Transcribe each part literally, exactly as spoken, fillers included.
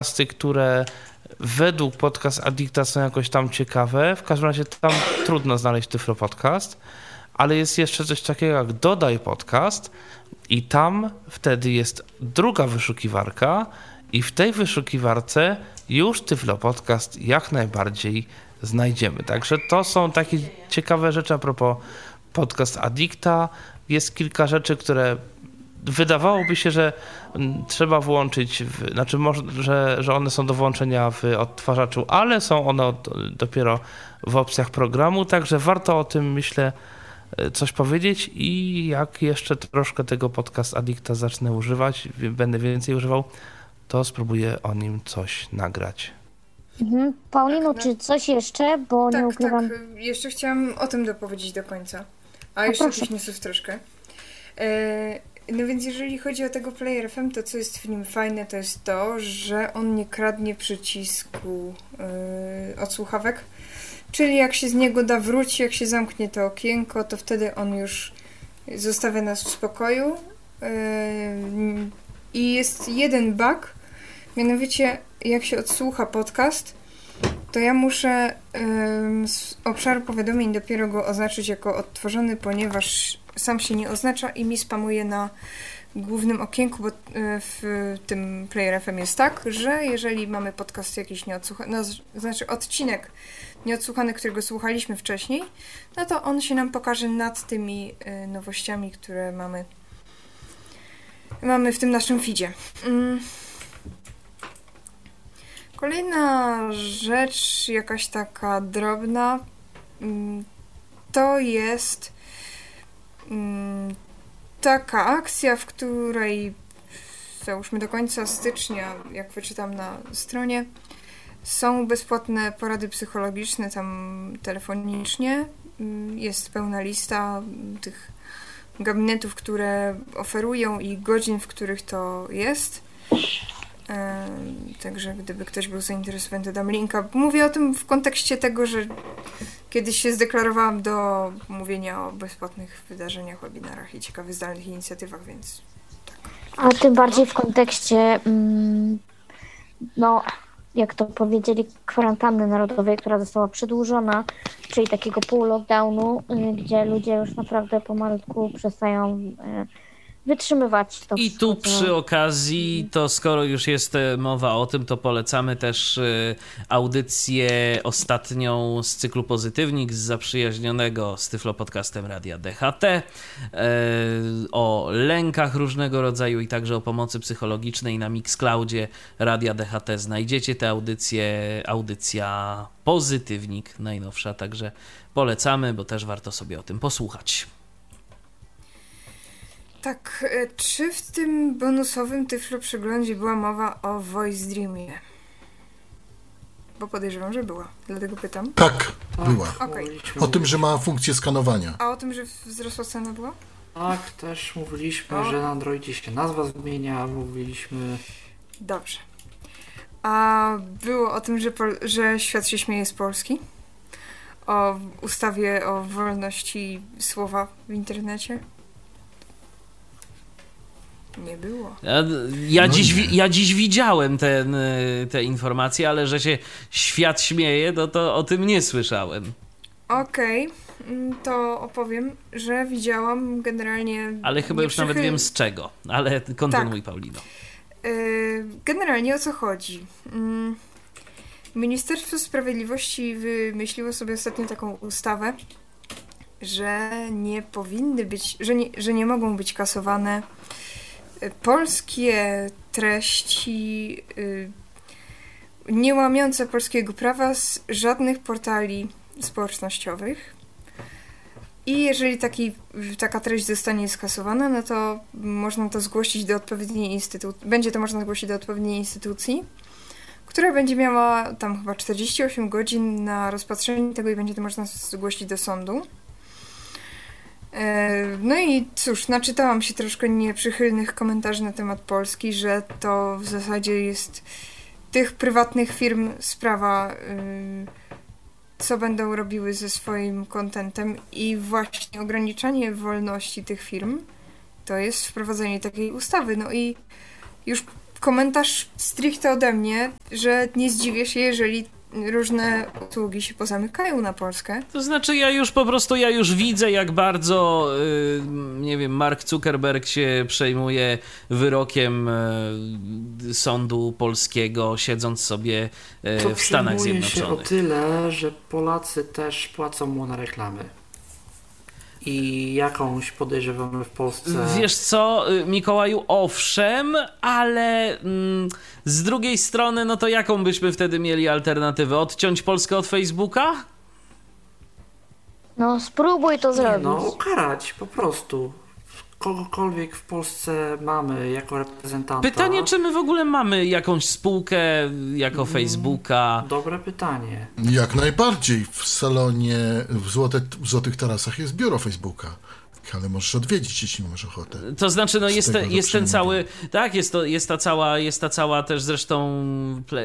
podcasty, które według Podcast Addicta są jakoś tam ciekawe. W każdym razie tam trudno znaleźć Tyflo Podcast, ale jest jeszcze coś takiego jak Dodaj Podcast i tam wtedy jest druga wyszukiwarka i w tej wyszukiwarce już Tyflo Podcast jak najbardziej znajdziemy. Także to są takie ciekawe rzeczy a propos Podcast Addicta. Jest kilka rzeczy, które wydawałoby się, że trzeba włączyć, w, znaczy może, że, że one są do włączenia w odtwarzaczu, ale są one od, dopiero w opcjach programu, także warto o tym, myślę, coś powiedzieć i jak jeszcze troszkę tego Podcast Addicta zacznę używać, będę więcej używał, to spróbuję o nim coś nagrać. Mhm. Paulino, Tak, czy coś jeszcze, bo tak, nie ukrywam... Tak, jeszcze chciałam o tym dopowiedzieć do końca, a jeszcze proszę. tych newsów troszkę. E, no więc jeżeli chodzi o tego Player F M, to co jest w nim fajne, to jest to, że on nie kradnie przycisku e, od słuchawek, czyli jak się z niego da wrócić, jak się zamknie to okienko, to wtedy on już zostawia nas w spokoju. E, I jest jeden bug, mianowicie jak się odsłucha podcast, to ja muszę ym, z obszaru powiadomień dopiero go oznaczyć jako odtworzony, ponieważ sam się nie oznacza i mi spamuje na głównym okienku, bo y, w tym Player F M jest tak, że jeżeli mamy podcast jakiś nieodsłuchany, no, znaczy odcinek nieodsłuchany, którego słuchaliśmy wcześniej, no to on się nam pokaże nad tymi y, nowościami, które mamy, mamy w tym naszym feedzie. Mm. Kolejna rzecz, jakaś taka drobna, to jest taka akcja, w której załóżmy do końca stycznia, jak wyczytam na stronie, są bezpłatne porady psychologiczne tam telefonicznie. Jest pełna lista tych gabinetów, które oferują i godzin, w których to jest. Także gdyby ktoś był zainteresowany, to dam linka. Mówię o tym w kontekście tego, że kiedyś się zdeklarowałam do mówienia o bezpłatnych wydarzeniach, webinarach i ciekawych zdalnych inicjatywach, więc tak. A tym bardziej w kontekście, mm, no, jak to powiedzieli, kwarantanny narodowej, która została przedłużona, czyli takiego pół lockdownu, y, gdzie ludzie już naprawdę pomalutku przestają y, wytrzymywać to. I tu przy okazji, to skoro już jest mowa o tym, to polecamy też audycję ostatnią z cyklu Pozytywnik z zaprzyjaźnionego z Tyflo Podcastem Radia D H T o lękach różnego rodzaju i także o pomocy psychologicznej na Mixcloudzie Radia D H T. Znajdziecie tę audycję, audycja Pozytywnik najnowsza, także polecamy, bo też warto sobie o tym posłuchać. Tak, czy w tym bonusowym Tyflo przeglądzie była mowa o Voice Dreamie? Bo podejrzewam, że była, dlatego pytam. Tak, była. Okay. O tym, że ma funkcję skanowania. A o tym, że wzrosła cena była? Tak, też mówiliśmy, o. że na Androidzie się nazwa zmienia, mówiliśmy... Dobrze. A było o tym, że, pol- że świat się śmieje z Polski? O ustawie o wolności słowa w internecie? Nie było. Ja, ja, no dziś, nie. ja dziś widziałem ten, te informacje, ale że się świat śmieje, no to o tym nie słyszałem. Okej, okay. To opowiem, że widziałam generalnie... Ale chyba już nawet przychyl... wiem z czego, ale kontynuuj, tak. Paulino. Yy, generalnie o co chodzi? Yy, Ministerstwo Sprawiedliwości wymyśliło sobie ostatnio taką ustawę, że nie powinny być, że nie, że nie mogą być kasowane polskie treści yy, nie łamiące polskiego prawa z żadnych portali społecznościowych. I jeżeli taki, taka treść zostanie skasowana, no to można to zgłosić do odpowiedniej instytucji, będzie to można zgłosić do odpowiedniej instytucji, która będzie miała tam chyba czterdzieści osiem godzin na rozpatrzenie tego i będzie to można zgłosić do sądu. No i cóż, naczytałam się troszkę nieprzychylnych komentarzy na temat Polski, że to w zasadzie jest tych prywatnych firm sprawa, co będą robiły ze swoim kontentem i właśnie ograniczanie wolności tych firm to jest wprowadzenie takiej ustawy. No i już komentarz stricte ode mnie, że nie zdziwię się, jeżeli różne usługi się pozamykają na Polskę. To znaczy ja już po prostu, ja już widzę, jak bardzo, yy, nie wiem, Mark Zuckerberg się przejmuje wyrokiem yy, sądu polskiego, siedząc sobie yy, To w Stanach przejmuje się o Zjednoczonych. tyle, że Polacy też płacą mu na reklamy. I jakąś podejrzewamy w Polsce... Wiesz co, Mikołaju, owszem, ale mm, z drugiej strony, no to jaką byśmy wtedy mieli alternatywę? Odciąć Polskę od Facebooka? No spróbuj to Nie, zrobić. no, ukarać po prostu. Kogokolwiek w Polsce mamy jako reprezentanta. Pytanie, czy my w ogóle mamy jakąś spółkę jako Facebooka? Dobre pytanie. Jak najbardziej. W salonie w, Złote, w Złotych Tarasach jest biuro Facebooka. Ale możesz odwiedzić, jeśli masz ochotę. To znaczy, no Z jest, tego te, jest ten do cały, tak, jest, to, jest ta cała, jest ta cała też zresztą, ple,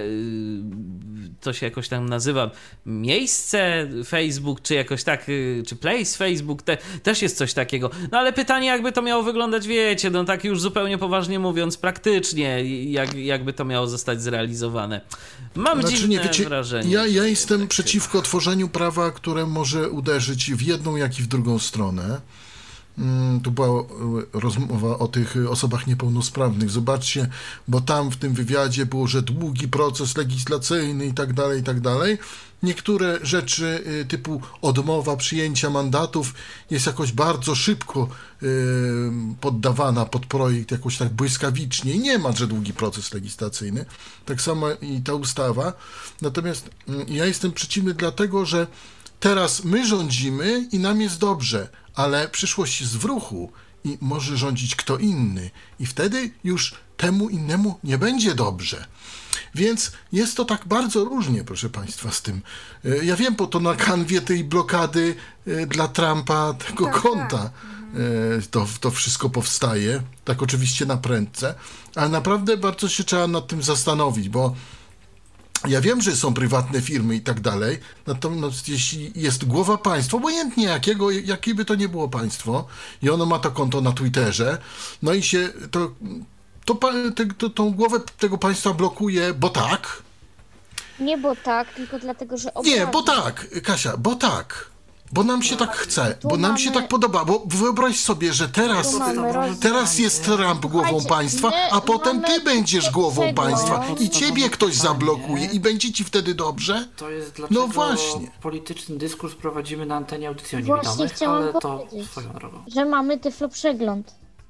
to się jakoś tam nazywa, miejsce Facebook, czy jakoś tak, czy place Facebook, te, też jest coś takiego. No ale pytanie, jakby to miało wyglądać, wiecie, no tak już zupełnie poważnie mówiąc, praktycznie, jak, jakby to miało zostać zrealizowane. Mam Znaczy, dziwne nie, wiecie, wrażenie. Ja, ja jestem przeciwko tworzeniu prawa, które może uderzyć w jedną, jak i w drugą stronę. Tu była rozmowa o tych osobach niepełnosprawnych. Zobaczcie, bo tam w tym wywiadzie było, że długi proces legislacyjny i tak dalej, i tak dalej. Niektóre rzeczy typu odmowa przyjęcia mandatów jest jakoś bardzo szybko poddawana pod projekt, jakoś tak błyskawicznie i nie ma, że długi proces legislacyjny. Tak samo i ta ustawa. Natomiast ja jestem przeciwny dlatego, że teraz my rządzimy i nam jest dobrze, ale przyszłość jest w ruchu i może rządzić kto inny i wtedy już temu innemu nie będzie dobrze. Więc jest to tak bardzo różnie, proszę Państwa, z tym. Ja wiem, po to na kanwie tej blokady dla Trumpa tego tak, konta tak. to, to wszystko powstaje, tak oczywiście na prędce, ale naprawdę bardzo się trzeba nad tym zastanowić, bo ja wiem, że są prywatne firmy i tak dalej, natomiast jeśli jest głowa państwa, obojętnie jakiego, jakie by to nie było państwo, i ono ma to konto na Twitterze, no i się to, to, to, to tą głowę tego państwa blokuje, bo tak. Nie bo tak, tylko dlatego, że obrazi. Nie, bo tak, Kasia, bo tak. Bo nam się tak chce, Tu bo nam mamy- się tak podoba, bo wyobraź sobie, że teraz, Tu mamy roz- teraz jest Trump głową Słuchajcie, państwa, my a potem ty mamy będziesz głową tego- państwa i Podstawowe ciebie ktoś pytanie. zablokuje i będzie ci wtedy dobrze? To jest dlaczego No właśnie. polityczny dyskurs prowadzimy na antenie audycji o Właśnie niewidomych, chciałam ale to powiedzieć. swoją drogą. Że mamy tyflo przegląd.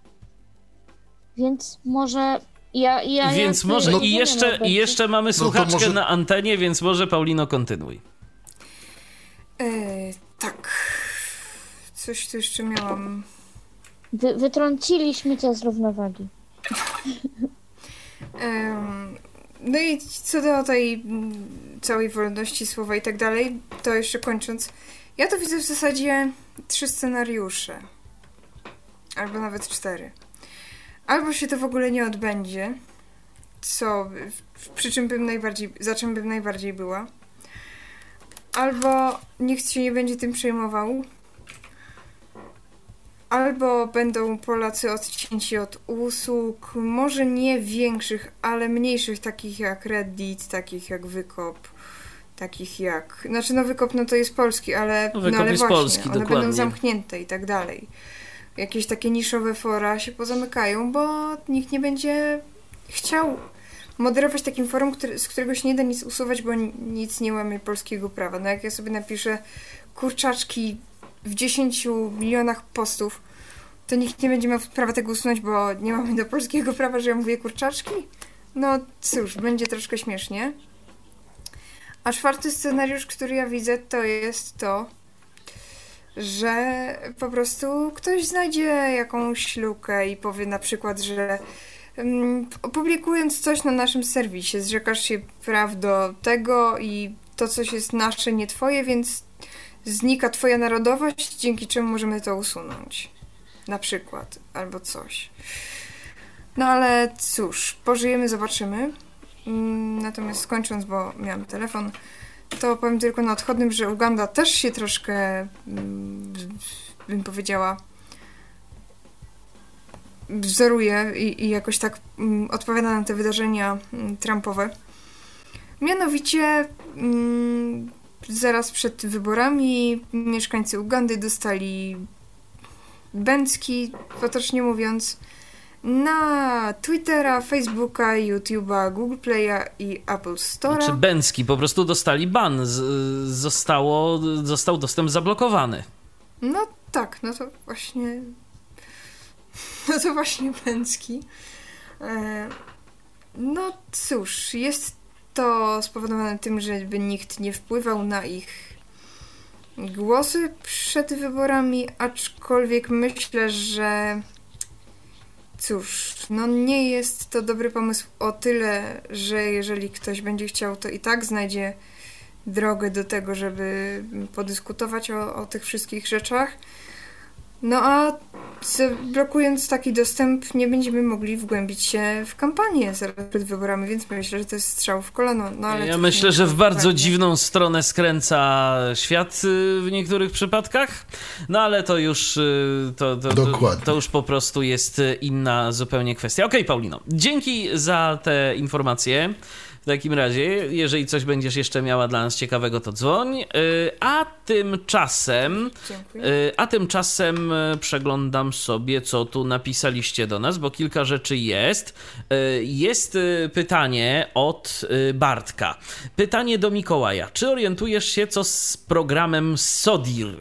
Więc może ja, ja Więc jakby może No- i jeszcze, rozumiem i jeszcze mamy to słuchaczkę może- na antenie, więc może Paulino kontynuuj. E, tak. Coś tu jeszcze miałam. Wy, wytrąciliśmy cię z równowagi. Em, No i co do tej mm, całej wolności słowa i tak dalej, to jeszcze kończąc, ja to widzę w zasadzie trzy scenariusze. Albo nawet cztery. Albo się to w ogóle nie odbędzie, co, przy czym bym najbardziej, za czym bym najbardziej była. Albo nikt się nie będzie tym przejmował. Albo będą Polacy odcięci od usług, może nie większych, ale mniejszych, takich jak Reddit, takich jak Wykop, takich jak... Znaczy no Wykop no to jest polski, ale, No, no, Wykop ale jest właśnie, polski, one dokładnie. będą zamknięte i tak dalej. Jakieś takie niszowe fora się pozamykają, bo nikt nie będzie chciał moderować takim forum, który, z którego się nie da nic usuwać, bo nic nie łamie polskiego prawa. No jak ja sobie napiszę kurczaczki w dziesięciu milionach postów, to nikt nie będzie miał prawa tego usunąć, bo nie mamy do polskiego prawa, że ja mówię kurczaczki. No cóż, będzie troszkę śmiesznie. A czwarty scenariusz, który ja widzę, to jest to, że po prostu ktoś znajdzie jakąś lukę i powie na przykład, że um, publikując coś na naszym serwisie, zrzekasz się praw do tego i to coś jest nasze, nie twoje, więc znika twoja narodowość, dzięki czemu możemy to usunąć. Na przykład, albo coś. No ale cóż, pożyjemy, zobaczymy. Natomiast kończąc, bo miałam telefon, to powiem tylko na odchodnym, że Uganda też się troszkę, bym powiedziała, wzoruje i, i jakoś tak mm, odpowiada na te wydarzenia mm, Trumpowe. Mianowicie mm, zaraz przed wyborami mieszkańcy Ugandy dostali bęcki, potocznie mówiąc, na Twittera, Facebooka, YouTube'a, Google Play'a i Apple Store'a. Znaczy bęcki, po prostu dostali ban, z, zostało, został dostęp zablokowany. No tak, no to właśnie no to właśnie bęcki. E, no cóż, jest to spowodowane tym, żeby nikt nie wpływał na ich głosy przed wyborami, aczkolwiek myślę, że cóż, no nie jest to dobry pomysł o tyle, że jeżeli ktoś będzie chciał, to i tak znajdzie drogę do tego, żeby podyskutować o, o tych wszystkich rzeczach. No a blokując taki dostęp, nie będziemy mogli wgłębić się w kampanię zaraz przed wyborami, więc myślę, że to jest strzał w kolano. No, ale ja myślę, że w bardzo dziwną stronę skręca świat w niektórych przypadkach, no ale to już to, to, to, to już po prostu jest inna zupełnie kwestia. Okej, okay, Paulino, dzięki za te informacje. W takim razie, jeżeli coś będziesz jeszcze miała dla nas ciekawego, to dzwoń. A tymczasem, a tymczasem przeglądam sobie, co tu napisaliście do nas, bo kilka rzeczy jest. Jest pytanie od Bartka. Pytanie do Mikołaja. Czy orientujesz się, co z programem SODIR?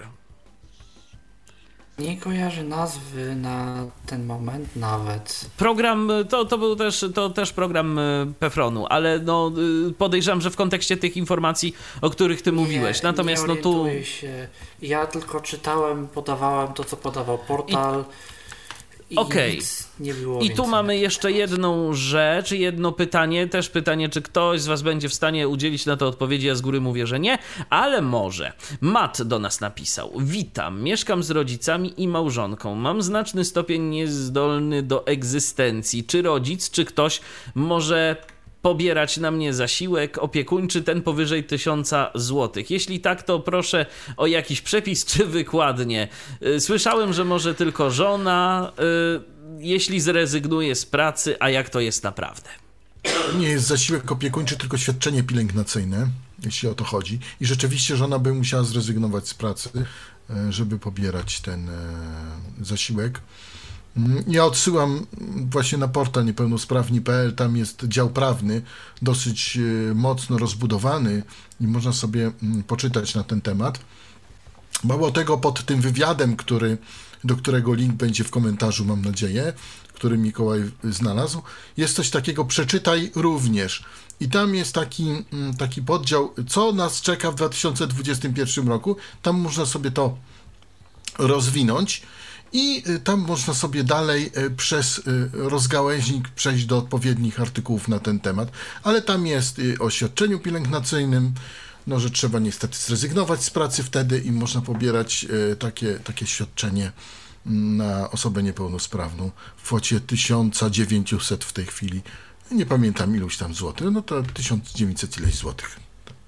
Nie kojarzę nazwy na ten moment nawet. Program, to, to był też, to też program Pefronu, ale no, podejrzewam, że w kontekście tych informacji, o których ty nie, mówiłeś. Natomiast nie no tu... się. Ja tylko czytałem, podawałem to, co podawał portal. I... Okej. Okay. Nie było I tu więcej. mamy jeszcze jedną rzecz, jedno pytanie, też pytanie, czy ktoś z was będzie w stanie udzielić na to odpowiedzi, ja z góry mówię, że nie, ale może. Matt do nas napisał: witam, mieszkam z rodzicami i małżonką, mam znaczny stopień niezdolny do egzystencji. Czy rodzic, czy ktoś może pobierać na mnie zasiłek opiekuńczy, ten powyżej tysiąca złotych? Jeśli tak, to proszę o jakiś przepis czy wykładnię. Słyszałem, że może tylko żona, jeśli zrezygnuje z pracy, a jak to jest naprawdę? Nie jest zasiłek opiekuńczy, tylko świadczenie pielęgnacyjne, jeśli o to chodzi. I rzeczywiście żona by musiała zrezygnować z pracy, żeby pobierać ten zasiłek. Ja odsyłam właśnie na portal niepełnosprawni kropka p l, tam jest dział prawny dosyć mocno rozbudowany i można sobie poczytać na ten temat. Mało tego, pod tym wywiadem, który, do którego link będzie w komentarzu, mam nadzieję, który Mikołaj znalazł, jest coś takiego, przeczytaj również. I tam jest taki, taki poddział, co nas czeka w dwa tysiące dwudziestym pierwszym roku. Tam można sobie to rozwinąć. I tam można sobie dalej przez rozgałęźnik przejść do odpowiednich artykułów na ten temat, ale tam jest o świadczeniu pielęgnacyjnym, no, że trzeba niestety zrezygnować z pracy wtedy i można pobierać takie, takie świadczenie na osobę niepełnosprawną w kwocie tysiąc dziewięćset w tej chwili. Nie pamiętam iluś tam złotych, no to tysiąc dziewięćset ileś złotych.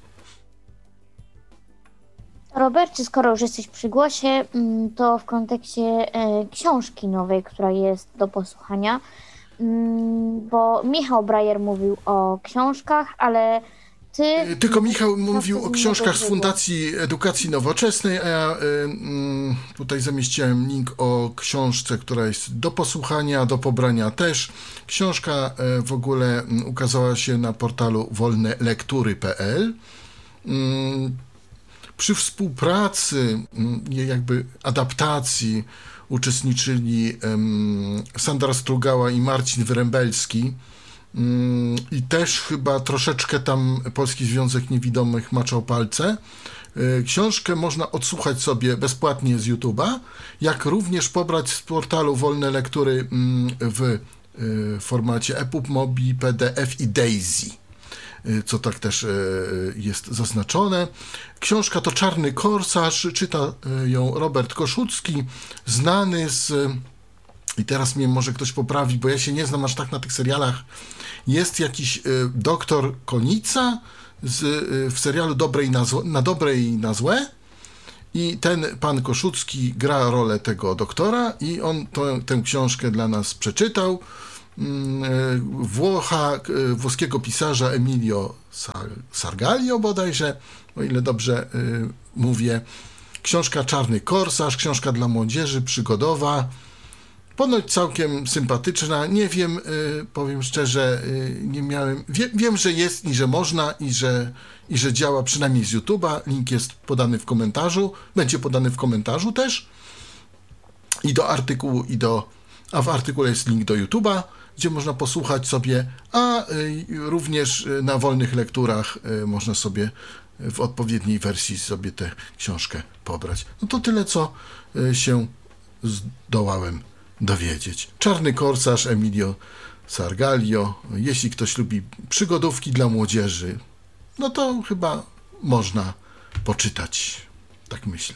Robercie, skoro już jesteś przy głosie, to w kontekście e, książki nowej, która jest do posłuchania, bo Michał Brajer mówił o książkach, ale ty... Tylko Michał mówił o książkach z Fundacji Edukacji Nowoczesnej, a ja y, tutaj zamieściłem link o książce, która jest do posłuchania, do pobrania też. Książka y, w ogóle ukazała się na portalu wolne lektury kropka p l. Y, Przy współpracy, jakby adaptacji uczestniczyli um, Sandra Strugała i Marcin Wyrembelski um, i też chyba troszeczkę tam Polski Związek Niewidomych maczał palce. Książkę można odsłuchać sobie bezpłatnie z YouTube'a, jak również pobrać z portalu Wolne Lektury um, w w formacie EPUB, Mobi, P D F i Daisy, co tak też jest zaznaczone. Książka to Czarny Korsarz, czyta ją Robert Koszucki, znany z... I teraz mnie może ktoś poprawi, bo ja się nie znam aż tak na tych serialach. Jest jakiś doktor Konica z, w serialu Dobrej na, złe, na dobre i na złe. I ten pan Koszucki gra rolę tego doktora i on to, tę książkę dla nas przeczytał. Włocha, włoskiego pisarza Emilio Sargalio bodajże, o ile dobrze mówię. Książka Czarny Korsarz, książka dla młodzieży, przygodowa. Ponoć całkiem sympatyczna. Nie wiem, powiem szczerze, nie miałem... Wie, wiem, że jest i że można i że, i że działa przynajmniej z YouTube'a. Link jest podany w komentarzu. Będzie podany w komentarzu też. I do artykułu, i do... A w artykule jest link do YouTube'a, gdzie można posłuchać sobie, a również na wolnych lekturach można sobie w odpowiedniej wersji sobie tę książkę pobrać. No to tyle, co się zdołałem dowiedzieć. Czarny Korsarz, Emilio Sargalio. Jeśli ktoś lubi przygodówki dla młodzieży, no to chyba można poczytać. Tak myślę.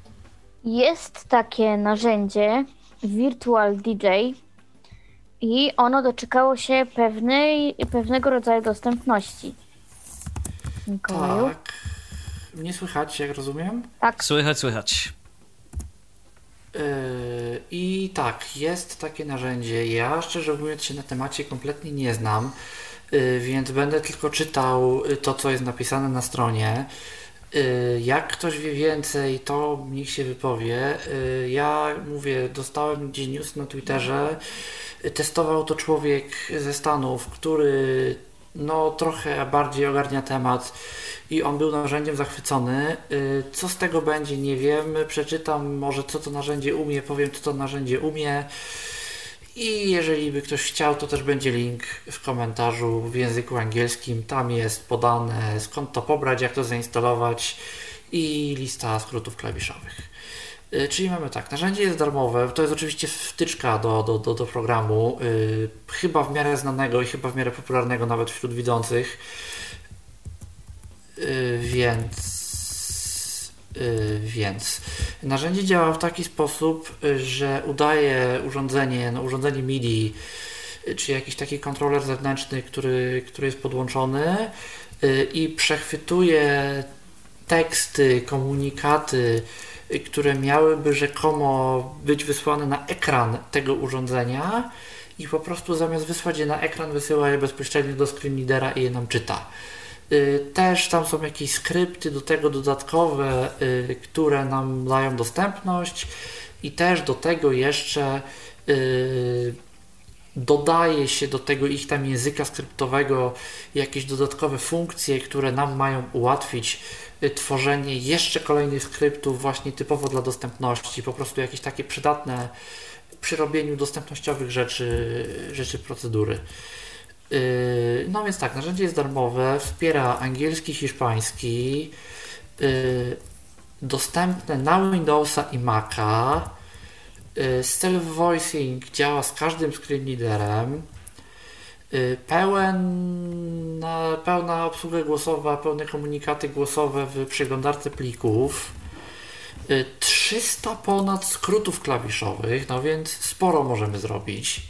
Jest takie narzędzie Virtual D J i ono doczekało się pewnej, pewnego rodzaju dostępności. Mikołaju? Tak. Mnie słychać, jak rozumiem? Tak. Słychać, słychać. Yy, I tak, jest takie narzędzie. Ja szczerze mówiąc się na temacie kompletnie nie znam, yy, więc będę tylko czytał to, co jest napisane na stronie. Yy, jak ktoś wie więcej, to niech się wypowie. Yy, ja mówię, dostałem gdzieś news na Twitterze. Yy, testował to człowiek ze Stanów, który no trochę bardziej ogarnia temat i on był narzędziem zachwycony. Co z tego będzie, nie wiem. Przeczytam może, co to narzędzie umie, powiem, co to narzędzie umie. I jeżeli by ktoś chciał, to też będzie link w komentarzu w języku angielskim. Tam jest podane, skąd to pobrać, jak to zainstalować i lista skrótów klawiszowych. Czyli mamy tak, narzędzie jest darmowe, to jest oczywiście wtyczka do, do, do, do programu, yy, chyba w miarę znanego i chyba w miarę popularnego nawet wśród widzących, yy, więc, yy, więc narzędzie działa w taki sposób, że udaje urządzenie, no urządzenie MIDI, czy jakiś taki kontroler zewnętrzny, który, który jest podłączony yy, i przechwytuje teksty, komunikaty, które miałyby rzekomo być wysłane na ekran tego urządzenia i po prostu zamiast wysłać je na ekran, wysyła je bezpośrednio do screenreadera i je nam czyta. Też tam są jakieś skrypty do tego dodatkowe, które nam dają dostępność i też do tego jeszcze dodaje się do tego ich tam języka skryptowego jakieś dodatkowe funkcje, które nam mają ułatwić tworzenie jeszcze kolejnych skryptów właśnie typowo dla dostępności, po prostu jakieś takie przydatne przy robieniu dostępnościowych rzeczy, rzeczy procedury. No więc tak, narzędzie jest darmowe, wspiera angielski, hiszpański, dostępne na Windowsa i Maca, self-voicing działa z każdym screenreaderem, Pełna, pełna obsługa głosowa, pełne komunikaty głosowe w przeglądarce plików, trzysta ponad skrótów klawiszowych, no więc sporo możemy zrobić.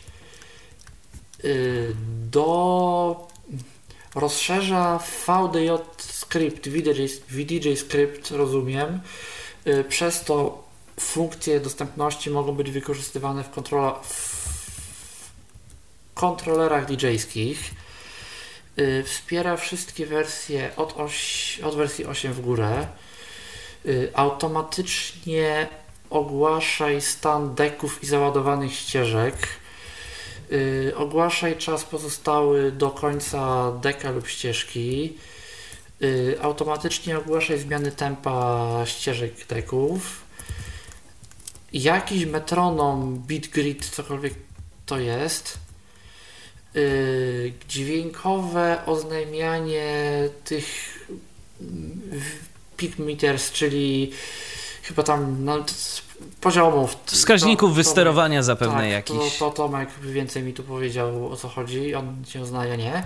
Do rozszerza V D J script, V D J script, rozumiem, przez to funkcje dostępności mogą być wykorzystywane w kontrola w kontrolerach D J-skich. Yy, wspiera wszystkie wersje od, oś, od wersji osiem w górę. Yy, automatycznie ogłaszaj stan deków i załadowanych ścieżek. Yy, ogłaszaj czas pozostały do końca deka lub ścieżki. Yy, automatycznie ogłaszaj zmiany tempa ścieżek deków. Jakiś metronom, beat-grid, cokolwiek to jest. Yy, dźwiękowe oznajmianie tych peak meters, czyli chyba tam no, poziomów. Wskaźników to, wysterowania Tomek, zapewne tak, jakiś. To, to Tomek więcej mi tu powiedział, o co chodzi, on się zna, ja nie.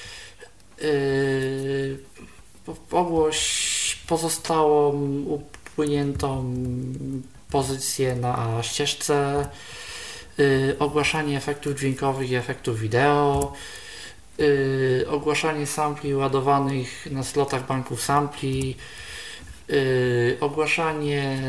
Yy, ogłoś pozostałą upłyniętą pozycję na ścieżce. Yy, ogłaszanie efektów dźwiękowych i efektów wideo, yy, ogłaszanie sampli ładowanych na slotach banków sampli, Yy, ogłaszanie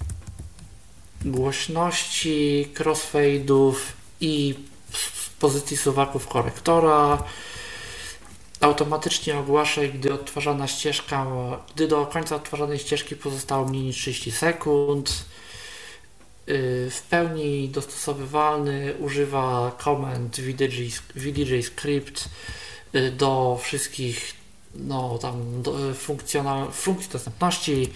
głośności, crossfade'ów i z pozycji suwaków korektora. Automatycznie ogłaszaj, gdy odtwarzana ścieżka, gdy do końca odtwarzanej ścieżki pozostało mniej niż trzydzieści sekund. Yy, w pełni dostosowywalny, używa komend V D J, V D J Script yy, do wszystkich no, tam, do, funkcjonal, funkcji dostępności.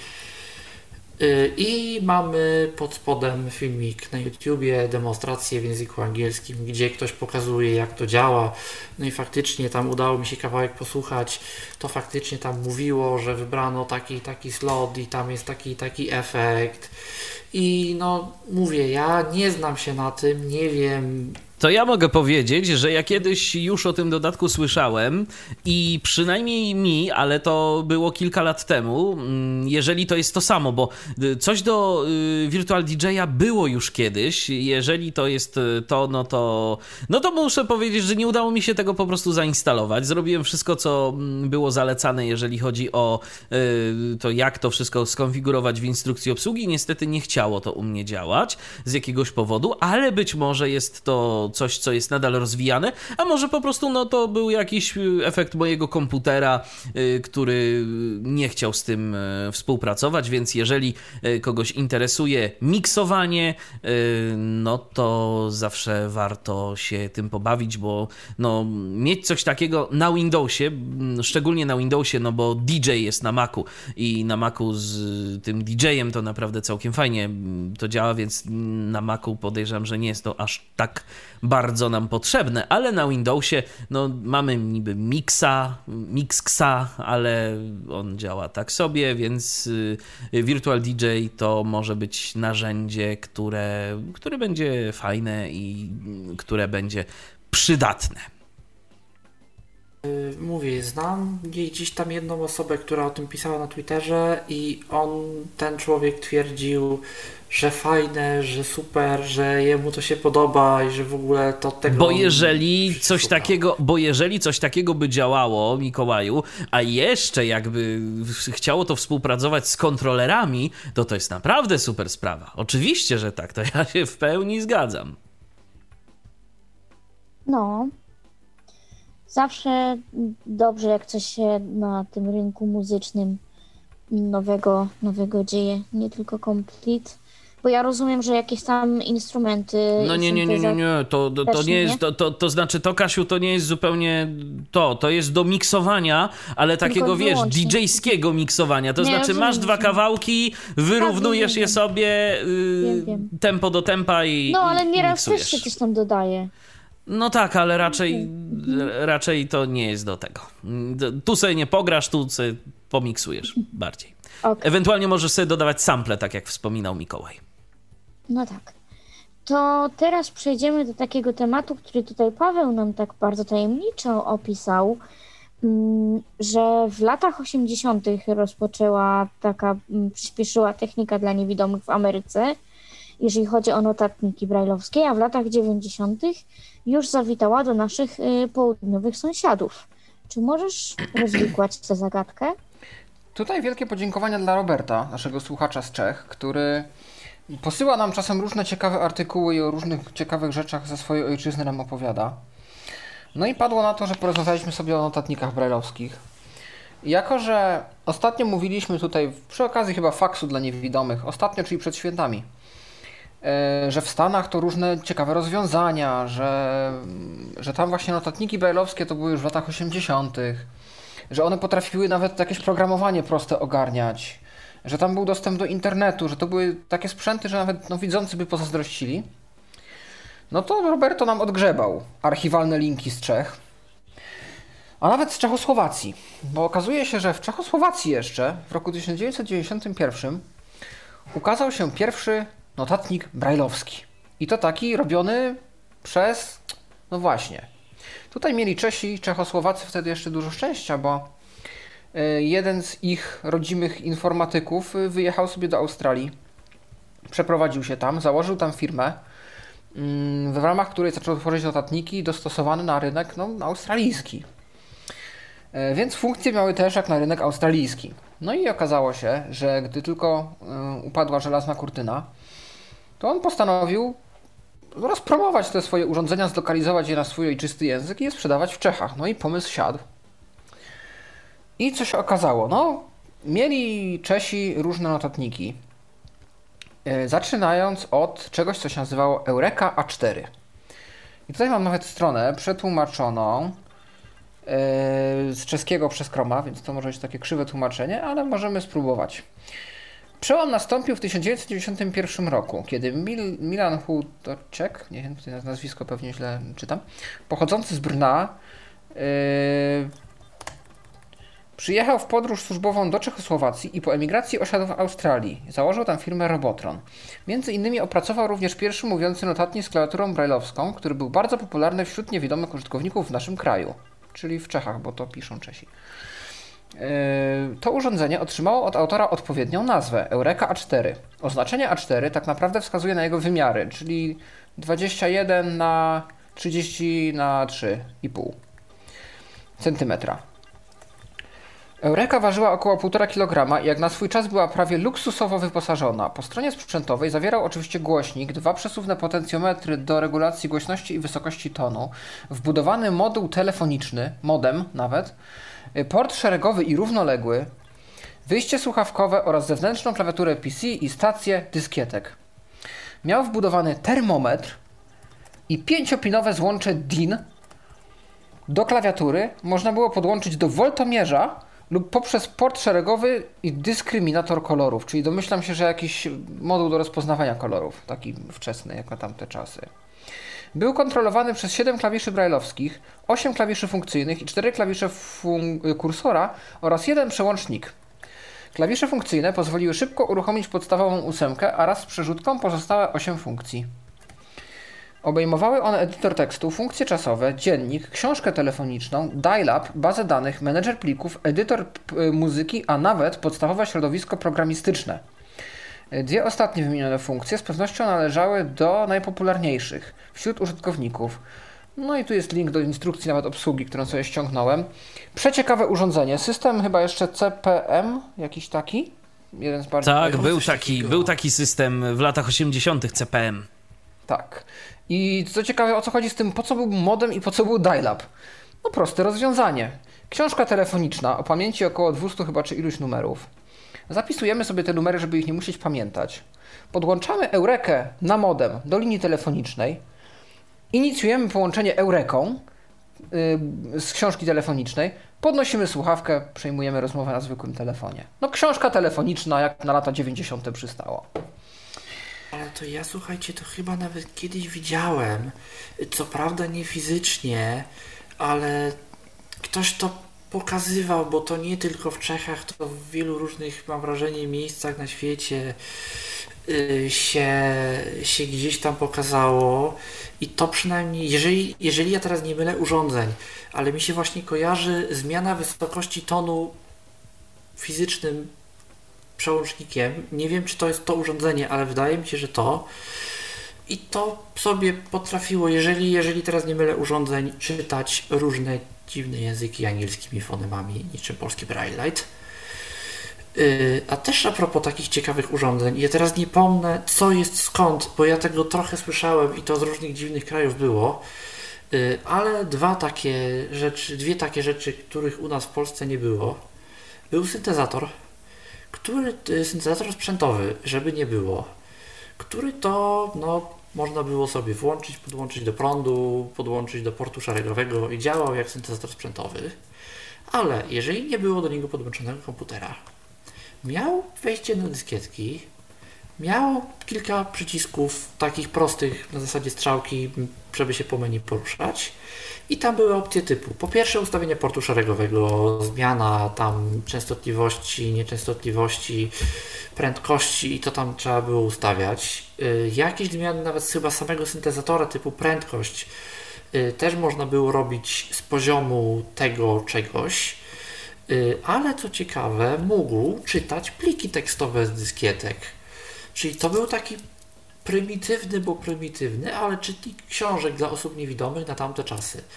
I mamy pod spodem filmik na YouTubie, demonstrację w języku angielskim, gdzie ktoś pokazuje, jak to działa. No i faktycznie tam udało mi się kawałek posłuchać. To faktycznie tam mówiło, że wybrano taki taki slot i tam jest taki taki efekt. I no mówię, ja nie znam się na tym, nie wiem. To ja mogę powiedzieć, że ja kiedyś już o tym dodatku słyszałem i przynajmniej mi, ale to było kilka lat temu, jeżeli to jest to samo, bo coś do Virtual D J a było już kiedyś, jeżeli to jest to, no to, no to muszę powiedzieć, że nie udało mi się tego po prostu zainstalować. Zrobiłem wszystko, co było zalecane, jeżeli chodzi o to, jak to wszystko skonfigurować w instrukcji obsługi. Niestety nie chciało to u mnie działać z jakiegoś powodu, ale być może jest to coś, co jest nadal rozwijane, a może po prostu no to był jakiś efekt mojego komputera, y, który nie chciał z tym y, współpracować, więc jeżeli y, kogoś interesuje miksowanie, y, no to zawsze warto się tym pobawić, bo no, mieć coś takiego na Windowsie, szczególnie na Windowsie, no bo D J jest na Macu i na Macu z tym D J em to naprawdę całkiem fajnie to działa, więc na Macu podejrzewam, że nie jest to aż tak bardzo nam potrzebne, ale na Windowsie no, mamy niby Mixa, Mixxa, ale on działa tak sobie, więc Virtual D J to może być narzędzie, które, które będzie fajne i które będzie przydatne. Mówię, znam gdzieś tam jedną osobę, która o tym pisała na Twitterze i on, ten człowiek twierdził, że fajne, że super, że jemu to się podoba i że w ogóle to tego... Bo jeżeli coś takiego, bo jeżeli coś takiego by działało, Mikołaju, a jeszcze jakby chciało to współpracować z kontrolerami, to to jest naprawdę super sprawa. Oczywiście, że tak, to ja się w pełni zgadzam. No... Zawsze dobrze, jak coś się na tym rynku muzycznym nowego, nowego dzieje, nie tylko Complete. Bo ja rozumiem, że jakieś tam instrumenty... No nie, nie, nie, nie, nie. To, to, to nie jest, to, to, to znaczy to, Kasiu, to nie jest zupełnie to, to jest do miksowania, ale takiego, wiesz, D J-skiego miksowania, to nie, znaczy masz dwa kawałki, wyrównujesz je sobie yy, wiem, wiem. tempo do tempa i No, ale nieraz miksujesz. też się coś tam dodaje. No tak, ale raczej, raczej to nie jest do tego. Tu sobie nie pograsz, tu sobie pomiksujesz bardziej. Okay. Ewentualnie możesz sobie dodawać sample, tak jak wspominał Mikołaj. No tak. To teraz przejdziemy do takiego tematu, który tutaj Paweł nam tak bardzo tajemniczo opisał, że w latach osiemdziesiątych rozpoczęła taka, przyspieszyła technika dla niewidomych w Ameryce, jeżeli chodzi o notatniki brajlowskie, a w latach dziewięćdziesiątych już zawitała do naszych y, południowych sąsiadów. Czy możesz rozwikłać tę zagadkę? Tutaj wielkie podziękowania dla Roberta, naszego słuchacza z Czech, który posyła nam czasem różne ciekawe artykuły i o różnych ciekawych rzeczach ze swojej ojczyzny nam opowiada. No i padło na to, że porozmawialiśmy sobie o notatnikach brajlowskich. I jako, że ostatnio mówiliśmy tutaj, przy okazji chyba faksu dla niewidomych, ostatnio, czyli przed świętami, że w Stanach to różne ciekawe rozwiązania, że, że tam właśnie notatniki brajlowskie to były już w latach osiemdziesiątych, że one potrafiły nawet jakieś programowanie proste ogarniać, że tam był dostęp do internetu, że to były takie sprzęty, że nawet no, widzący by pozazdrościli. No to Roberto nam odgrzebał archiwalne linki z Czech, a nawet z Czechosłowacji, bo okazuje się, że w Czechosłowacji jeszcze w roku tysiąc dziewięćset dziewięćdziesiątym pierwszym ukazał się pierwszy notatnik brajlowski. I to taki robiony przez... No właśnie. Tutaj mieli Czesi, Czechosłowacy wtedy jeszcze dużo szczęścia, bo jeden z ich rodzimych informatyków wyjechał sobie do Australii, przeprowadził się tam, założył tam firmę, w ramach której zaczął tworzyć notatniki dostosowane na rynek no, australijski. Więc funkcje miały też jak na rynek australijski. No i okazało się, że gdy tylko y, upadła żelazna kurtyna, to on postanowił rozpromować te swoje urządzenia, zlokalizować je na swój ojczysty język i je sprzedawać w Czechach. No i pomysł siadł. I co się okazało? No, mieli Czesi różne notatniki. Yy, zaczynając od czegoś, co się nazywało Eureka A cztery. I tutaj mam nawet stronę przetłumaczoną yy, z czeskiego przez Chroma, więc to może być takie krzywe tłumaczenie, ale możemy spróbować. Przełom nastąpił w tysiąc dziewięćset dziewięćdziesiątym pierwszym roku, kiedy Mil Milan Hutoczek, nie wiem, tutaj nazwisko pewnie źle czytam, pochodzący z Brna, yy, przyjechał w podróż służbową do Czechosłowacji i po emigracji osiadł w Australii. Założył tam firmę Robotron. Między innymi opracował również pierwszy mówiący notatnik z klawiaturą brajlowską, który był bardzo popularny wśród niewidomych użytkowników w naszym kraju, czyli w Czechach, bo to piszą Czesi. To urządzenie otrzymało od autora odpowiednią nazwę Eureka A cztery. Oznaczenie A cztery tak naprawdę wskazuje na jego wymiary, czyli dwadzieścia jeden na trzydzieści na trzy i pół centymetra. Eureka ważyła około półtora kilograma i jak na swój czas była prawie luksusowo wyposażona. Po stronie sprzętowej zawierał oczywiście głośnik, dwa przesuwne potencjometry do regulacji głośności i wysokości tonu, wbudowany moduł telefoniczny, modem nawet, port szeregowy i równoległy, wyjście słuchawkowe oraz zewnętrzną klawiaturę P C i stację dyskietek. Miał wbudowany termometr i pięciopinowe złącze D I N. Do klawiatury można było podłączyć do woltomierza lub poprzez port szeregowy i dyskryminator kolorów, czyli domyślam się, że jakiś moduł do rozpoznawania kolorów, taki wczesny jak na tamte czasy. Był kontrolowany przez siedem klawiszy brajlowskich, osiem klawiszy funkcyjnych i cztery klawisze fun- kursora oraz jeden przełącznik. Klawisze funkcyjne pozwoliły szybko uruchomić podstawową ósemkę, a raz z przerzutką pozostałe osiem funkcji. Obejmowały one edytor tekstu, funkcje czasowe, dziennik, książkę telefoniczną, dial-up, bazę danych, menedżer plików, edytor p- muzyki, a nawet podstawowe środowisko programistyczne. Dwie ostatnie wymienione funkcje z pewnością należały do najpopularniejszych wśród użytkowników. No i tu jest link do instrukcji nawet obsługi, którą sobie ściągnąłem. Przeciekawe urządzenie. System chyba jeszcze C P M, jakiś taki? Jeden z bardziej... Tak, był taki, był taki system w latach osiemdziesiątych C P M. Tak. I co ciekawe, o co chodzi z tym, po co był modem i po co był dial-up? No proste rozwiązanie. Książka telefoniczna o pamięci około dwieście chyba czy iluś numerów. Zapisujemy sobie te numery, żeby ich nie musieć pamiętać. Podłączamy Eurekę na modem do linii telefonicznej. Inicjujemy połączenie Eureką yy, z książki telefonicznej. Podnosimy słuchawkę, przejmujemy rozmowę na zwykłym telefonie. No książka telefoniczna jak na lata dziewięćdziesiąte przystało. Ale to ja, słuchajcie, to chyba nawet kiedyś widziałem. Co prawda nie fizycznie, ale ktoś to pokazywał, bo to nie tylko w Czechach, to w wielu różnych, mam wrażenie, miejscach na świecie yy, się, się gdzieś tam pokazało. I to przynajmniej, jeżeli, jeżeli ja teraz nie mylę urządzeń, ale mi się właśnie kojarzy zmiana wysokości tonu fizycznym przełącznikiem. Nie wiem, czy to jest to urządzenie, ale wydaje mi się, że to. I to sobie potrafiło, jeżeli, jeżeli teraz nie mylę urządzeń, czytać różne dziwne języki angielskimi fonemami, niczym polski Brailleite. Yy, a też a propos takich ciekawych urządzeń, ja teraz nie pomnę, co jest skąd, bo ja tego trochę słyszałem i to z różnych dziwnych krajów było, yy, ale dwa takie rzeczy, dwie takie rzeczy, których u nas w Polsce nie było. Był syntezator, który, syntezator sprzętowy, żeby nie było, który to, no, można było sobie włączyć, podłączyć do prądu, podłączyć do portu szeregowego i działał jak syntezator sprzętowy, ale jeżeli nie było do niego podłączonego komputera, miał wejście na dyskietki, miał kilka przycisków takich prostych na zasadzie strzałki, żeby się po menu poruszać i tam były opcje typu po pierwsze ustawienie portu szeregowego, zmiana tam częstotliwości, nieczęstotliwości, prędkości i to tam trzeba było ustawiać. Yy, jakieś zmiany nawet chyba samego syntezatora typu prędkość yy, też można było robić z poziomu tego czegoś, yy, ale co ciekawe mógł czytać pliki tekstowe z dyskietek. Czyli to był taki prymitywny, bo prymitywny, ale czytnik książek dla osób niewidomych na tamte czasy.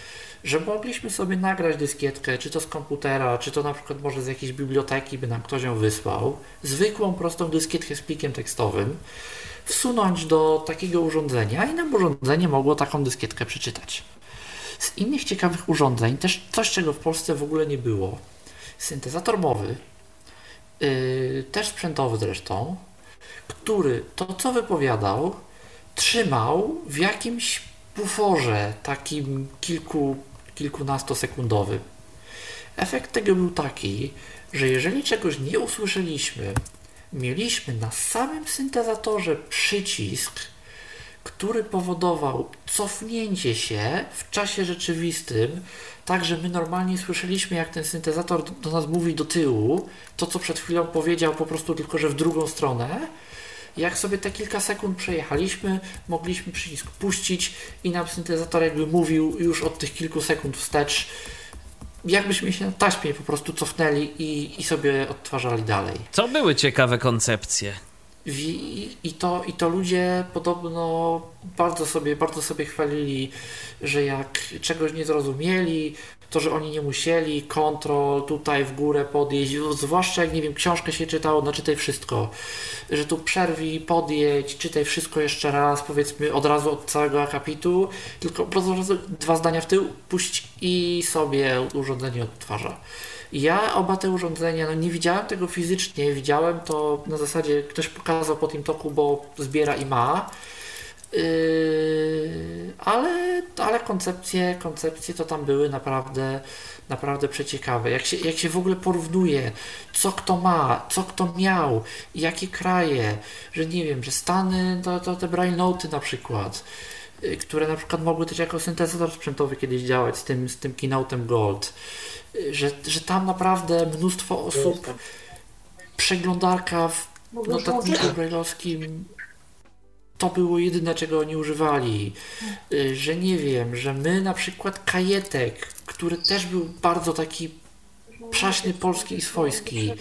że mogliśmy sobie nagrać dyskietkę, czy to z komputera, czy to na przykład może z jakiejś biblioteki by nam ktoś ją wysłał, zwykłą, prostą dyskietkę z plikiem tekstowym, wsunąć do takiego urządzenia i nam urządzenie mogło taką dyskietkę przeczytać. Z innych ciekawych urządzeń, też coś, czego w Polsce w ogóle nie było, syntezator mowy, yy, też sprzętowy zresztą, który to, co wypowiadał, trzymał w jakimś buforze takim kilku, kilkunastosekundowym. Efekt tego był taki, że jeżeli czegoś nie usłyszeliśmy, mieliśmy na samym syntezatorze przycisk, który powodował cofnięcie się w czasie rzeczywistym, tak że my normalnie słyszeliśmy, jak ten syntezator do nas mówi do tyłu, to co przed chwilą powiedział, po prostu tylko, że w drugą stronę. Jak sobie te kilka sekund przejechaliśmy, mogliśmy przycisk puścić i nam syntezator jakby mówił już od tych kilku sekund wstecz, jakbyśmy się na taśmie po prostu cofnęli i, i sobie odtwarzali dalej. To były ciekawe koncepcje. I, i, to, I to ludzie podobno bardzo sobie, bardzo sobie chwalili, że jak czegoś nie zrozumieli, to że oni nie musieli kontrol tutaj w górę podjeść, zwłaszcza jak, nie wiem, książkę się czytało, no czytaj wszystko, że tu przerwij, podjedź, czytaj wszystko jeszcze raz, powiedzmy od razu od całego akapitu, tylko po prostu dwa zdania w tył, puść i sobie urządzenie odtwarza. Ja oba te urządzenia, no nie widziałem tego fizycznie, widziałem to na zasadzie, ktoś pokazał po TeamTalku, bo zbiera i ma, yy, ale, ale koncepcje, koncepcje to tam były naprawdę, naprawdę przeciekawe. Jak się, jak się w ogóle porównuje, co kto ma, co kto miał, jakie kraje, że nie wiem, że Stany, to, to te Braille Note'y na przykład, yy, które na przykład mogły też jako syntezator sprzętowy kiedyś działać z tym, z tym Keynote'em Gold. Że, że tam naprawdę mnóstwo osób, przeglądarka w notatniku brajlowskim to było jedyne, czego oni używali. Że nie wiem, że my na przykład kajetek, który też był bardzo taki przaśny, polski i swojski,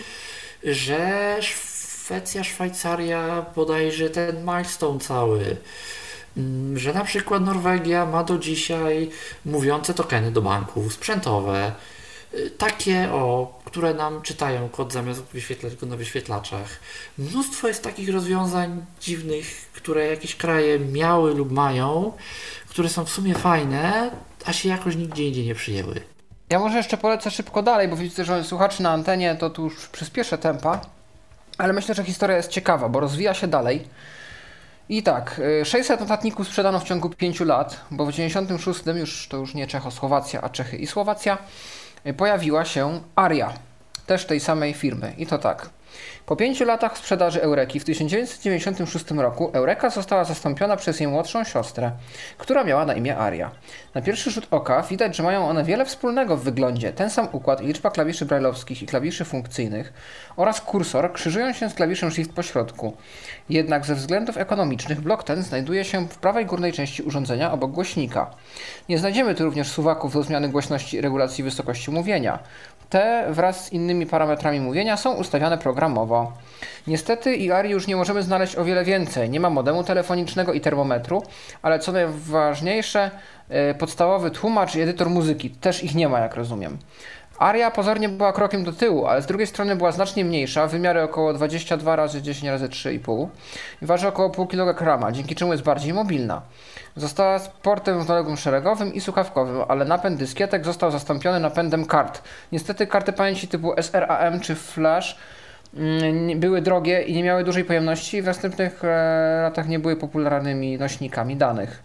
że Szwecja, Szwajcaria, bodajże ten milestone cały, że na przykład Norwegia ma do dzisiaj mówiące tokeny do banków, sprzętowe, takie, o, które nam czytają kod zamiast wyświetlać go na wyświetlaczach. Mnóstwo jest takich rozwiązań dziwnych, które jakieś kraje miały lub mają, które są w sumie fajne, a się jakoś nigdzie indziej nie przyjęły. Ja może jeszcze polecę szybko dalej, bo widzę, że słuchaczy na antenie, to tu już przyspieszę tempa, ale myślę, że historia jest ciekawa, bo rozwija się dalej. I tak, sześćset notatników sprzedano w ciągu pięciu lat, bo w dziewięćdziesiątym szóstym, już to już nie Czechosłowacja, a Czechy i Słowacja, pojawiła się Aria, też tej samej firmy. I to tak. Po pięciu latach sprzedaży Eureki w tysiąc dziewięćset dziewięćdziesiątym szóstym roku Eureka została zastąpiona przez jej młodszą siostrę, która miała na imię Aria. Na pierwszy rzut oka widać, że mają one wiele wspólnego w wyglądzie. Ten sam układ i liczba klawiszy brajlowskich i klawiszy funkcyjnych oraz kursor krzyżują się z klawiszem Shift po środku. Jednak ze względów ekonomicznych blok ten znajduje się w prawej górnej części urządzenia obok głośnika. Nie znajdziemy tu również suwaków do zmiany głośności i regulacji wysokości mówienia. Te wraz z innymi parametrami mówienia są ustawiane programowo. Niestety i Arii już nie możemy znaleźć o wiele więcej. Nie ma modemu telefonicznego i termometru, ale co najważniejsze, podstawowy tłumacz i edytor muzyki. Też ich nie ma, jak rozumiem. Aria pozornie była krokiem do tyłu, ale z drugiej strony była znacznie mniejsza, wymiary około dwadzieścia dwa razy dziesięć razy trzy i pół i waży około pół kilograma, dzięki czemu jest bardziej mobilna. Została z portem równoległym szeregowym i słuchawkowym, ale napęd dyskietek został zastąpiony napędem kart. Niestety karty pamięci typu S R A M czy Flash mm, były drogie i nie miały dużej pojemności i w następnych e, latach nie były popularnymi nośnikami danych.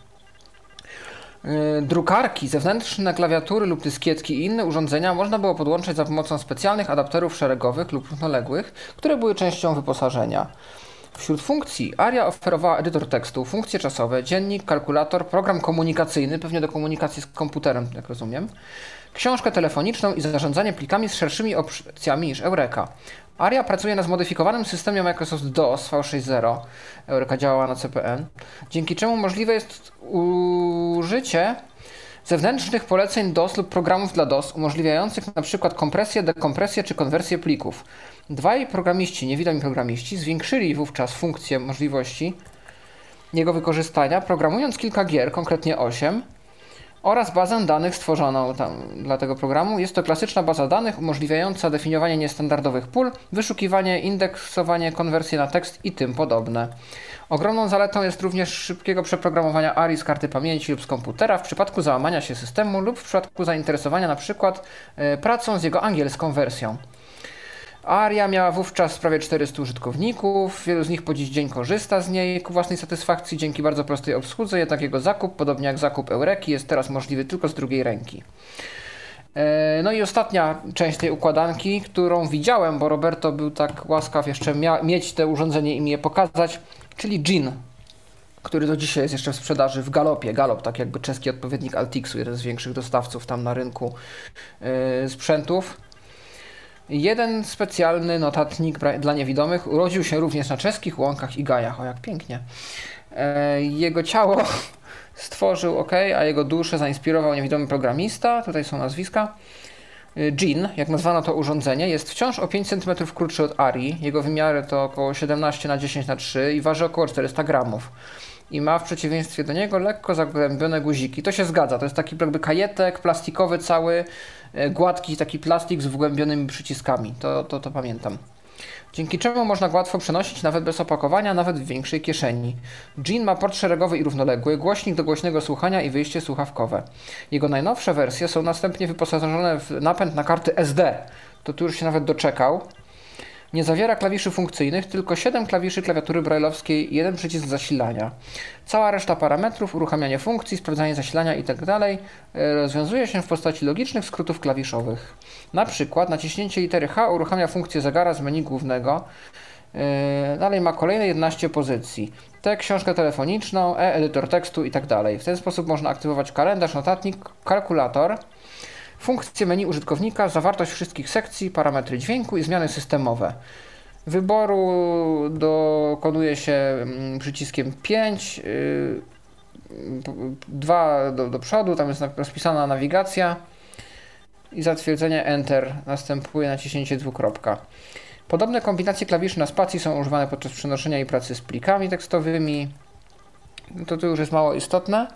Drukarki, zewnętrzne klawiatury lub dyskietki i inne urządzenia można było podłączyć za pomocą specjalnych adapterów szeregowych lub równoległych, które były częścią wyposażenia. Wśród funkcji Aria oferowała edytor tekstu, funkcje czasowe, dziennik, kalkulator, program komunikacyjny, pewnie do komunikacji z komputerem, jak rozumiem, książkę telefoniczną i zarządzanie plikami z szerszymi opcjami niż Eureka. Aria pracuje na zmodyfikowanym systemie Microsoft DOS V sześćdziesiąt. Eureka działała na C P N, dzięki czemu możliwe jest użycie zewnętrznych poleceń DOS lub programów dla DOS umożliwiających np. kompresję, dekompresję czy konwersję plików. Dwaj programiści, niewidomi programiści, zwiększyli wówczas funkcję możliwości jego wykorzystania, programując kilka gier, konkretnie osiem, oraz bazę danych stworzoną tam dla tego programu. Jest to klasyczna baza danych umożliwiająca definiowanie niestandardowych pól, wyszukiwanie, indeksowanie, konwersję na tekst i tym podobne. Ogromną zaletą jest również szybkiego przeprogramowania A R I z karty pamięci lub z komputera w przypadku załamania się systemu lub w przypadku zainteresowania na przykład y, pracą z jego angielską wersją. Aria miała wówczas prawie czterystu użytkowników, wielu z nich po dziś dzień korzysta z niej ku własnej satysfakcji dzięki bardzo prostej obsłudze, jednak jego zakup, podobnie jak zakup Eureki, jest teraz możliwy tylko z drugiej ręki. No i ostatnia część tej układanki, którą widziałem, bo Roberto był tak łaskaw jeszcze mia- mieć te urządzenie i mi je pokazać, czyli Jin, który do dzisiaj jest jeszcze w sprzedaży w Galopie. Galop, tak jakby czeski odpowiednik Altixu, jeden z większych dostawców tam na rynku yy, sprzętów. Jeden specjalny notatnik dla niewidomych urodził się również na czeskich łąkach i gajach. O, jak pięknie. E, jego ciało stworzył, ok, a jego duszę zainspirował niewidomy programista. Tutaj są nazwiska. Jin, jak nazwano to urządzenie, jest wciąż o pięć centymetrów krótszy od Arii. Jego wymiary to około siedemnaście na dziesięć na trzy i waży około czterysta gramów. I ma w przeciwieństwie do niego lekko zagłębione guziki. To się zgadza, to jest taki jakby kajetek plastikowy cały, gładki taki plastik z wgłębionymi przyciskami. To, to, to pamiętam. Dzięki czemu można go łatwo przenosić nawet bez opakowania, nawet w większej kieszeni. Jin ma port szeregowy i równoległy, głośnik do głośnego słuchania i wyjście słuchawkowe. Jego najnowsze wersje są następnie wyposażone w napęd na karty S D. To tu już się nawet doczekał. Nie zawiera klawiszy funkcyjnych, tylko siedem klawiszy klawiatury brajlowskiej i jeden przycisk zasilania. Cała reszta parametrów, uruchamianie funkcji, sprawdzanie zasilania itd. rozwiązuje się w postaci logicznych skrótów klawiszowych. Na przykład naciśnięcie litery H uruchamia funkcję zegara z menu głównego. Dalej ma kolejne jedenaście pozycji. T, książkę telefoniczną, E, edytor tekstu itd. W ten sposób można aktywować kalendarz, notatnik, kalkulator, funkcje menu użytkownika, zawartość wszystkich sekcji, parametry dźwięku i zmiany systemowe. Wyboru dokonuje się przyciskiem pięć, dwa do, do przodu, tam jest rozpisana nawigacja i zatwierdzenie Enter następuje naciśnięcie dwukropka. Podobne kombinacje klawiszy na spacji są używane podczas przenoszenia i pracy z plikami tekstowymi. To tu już jest mało istotne.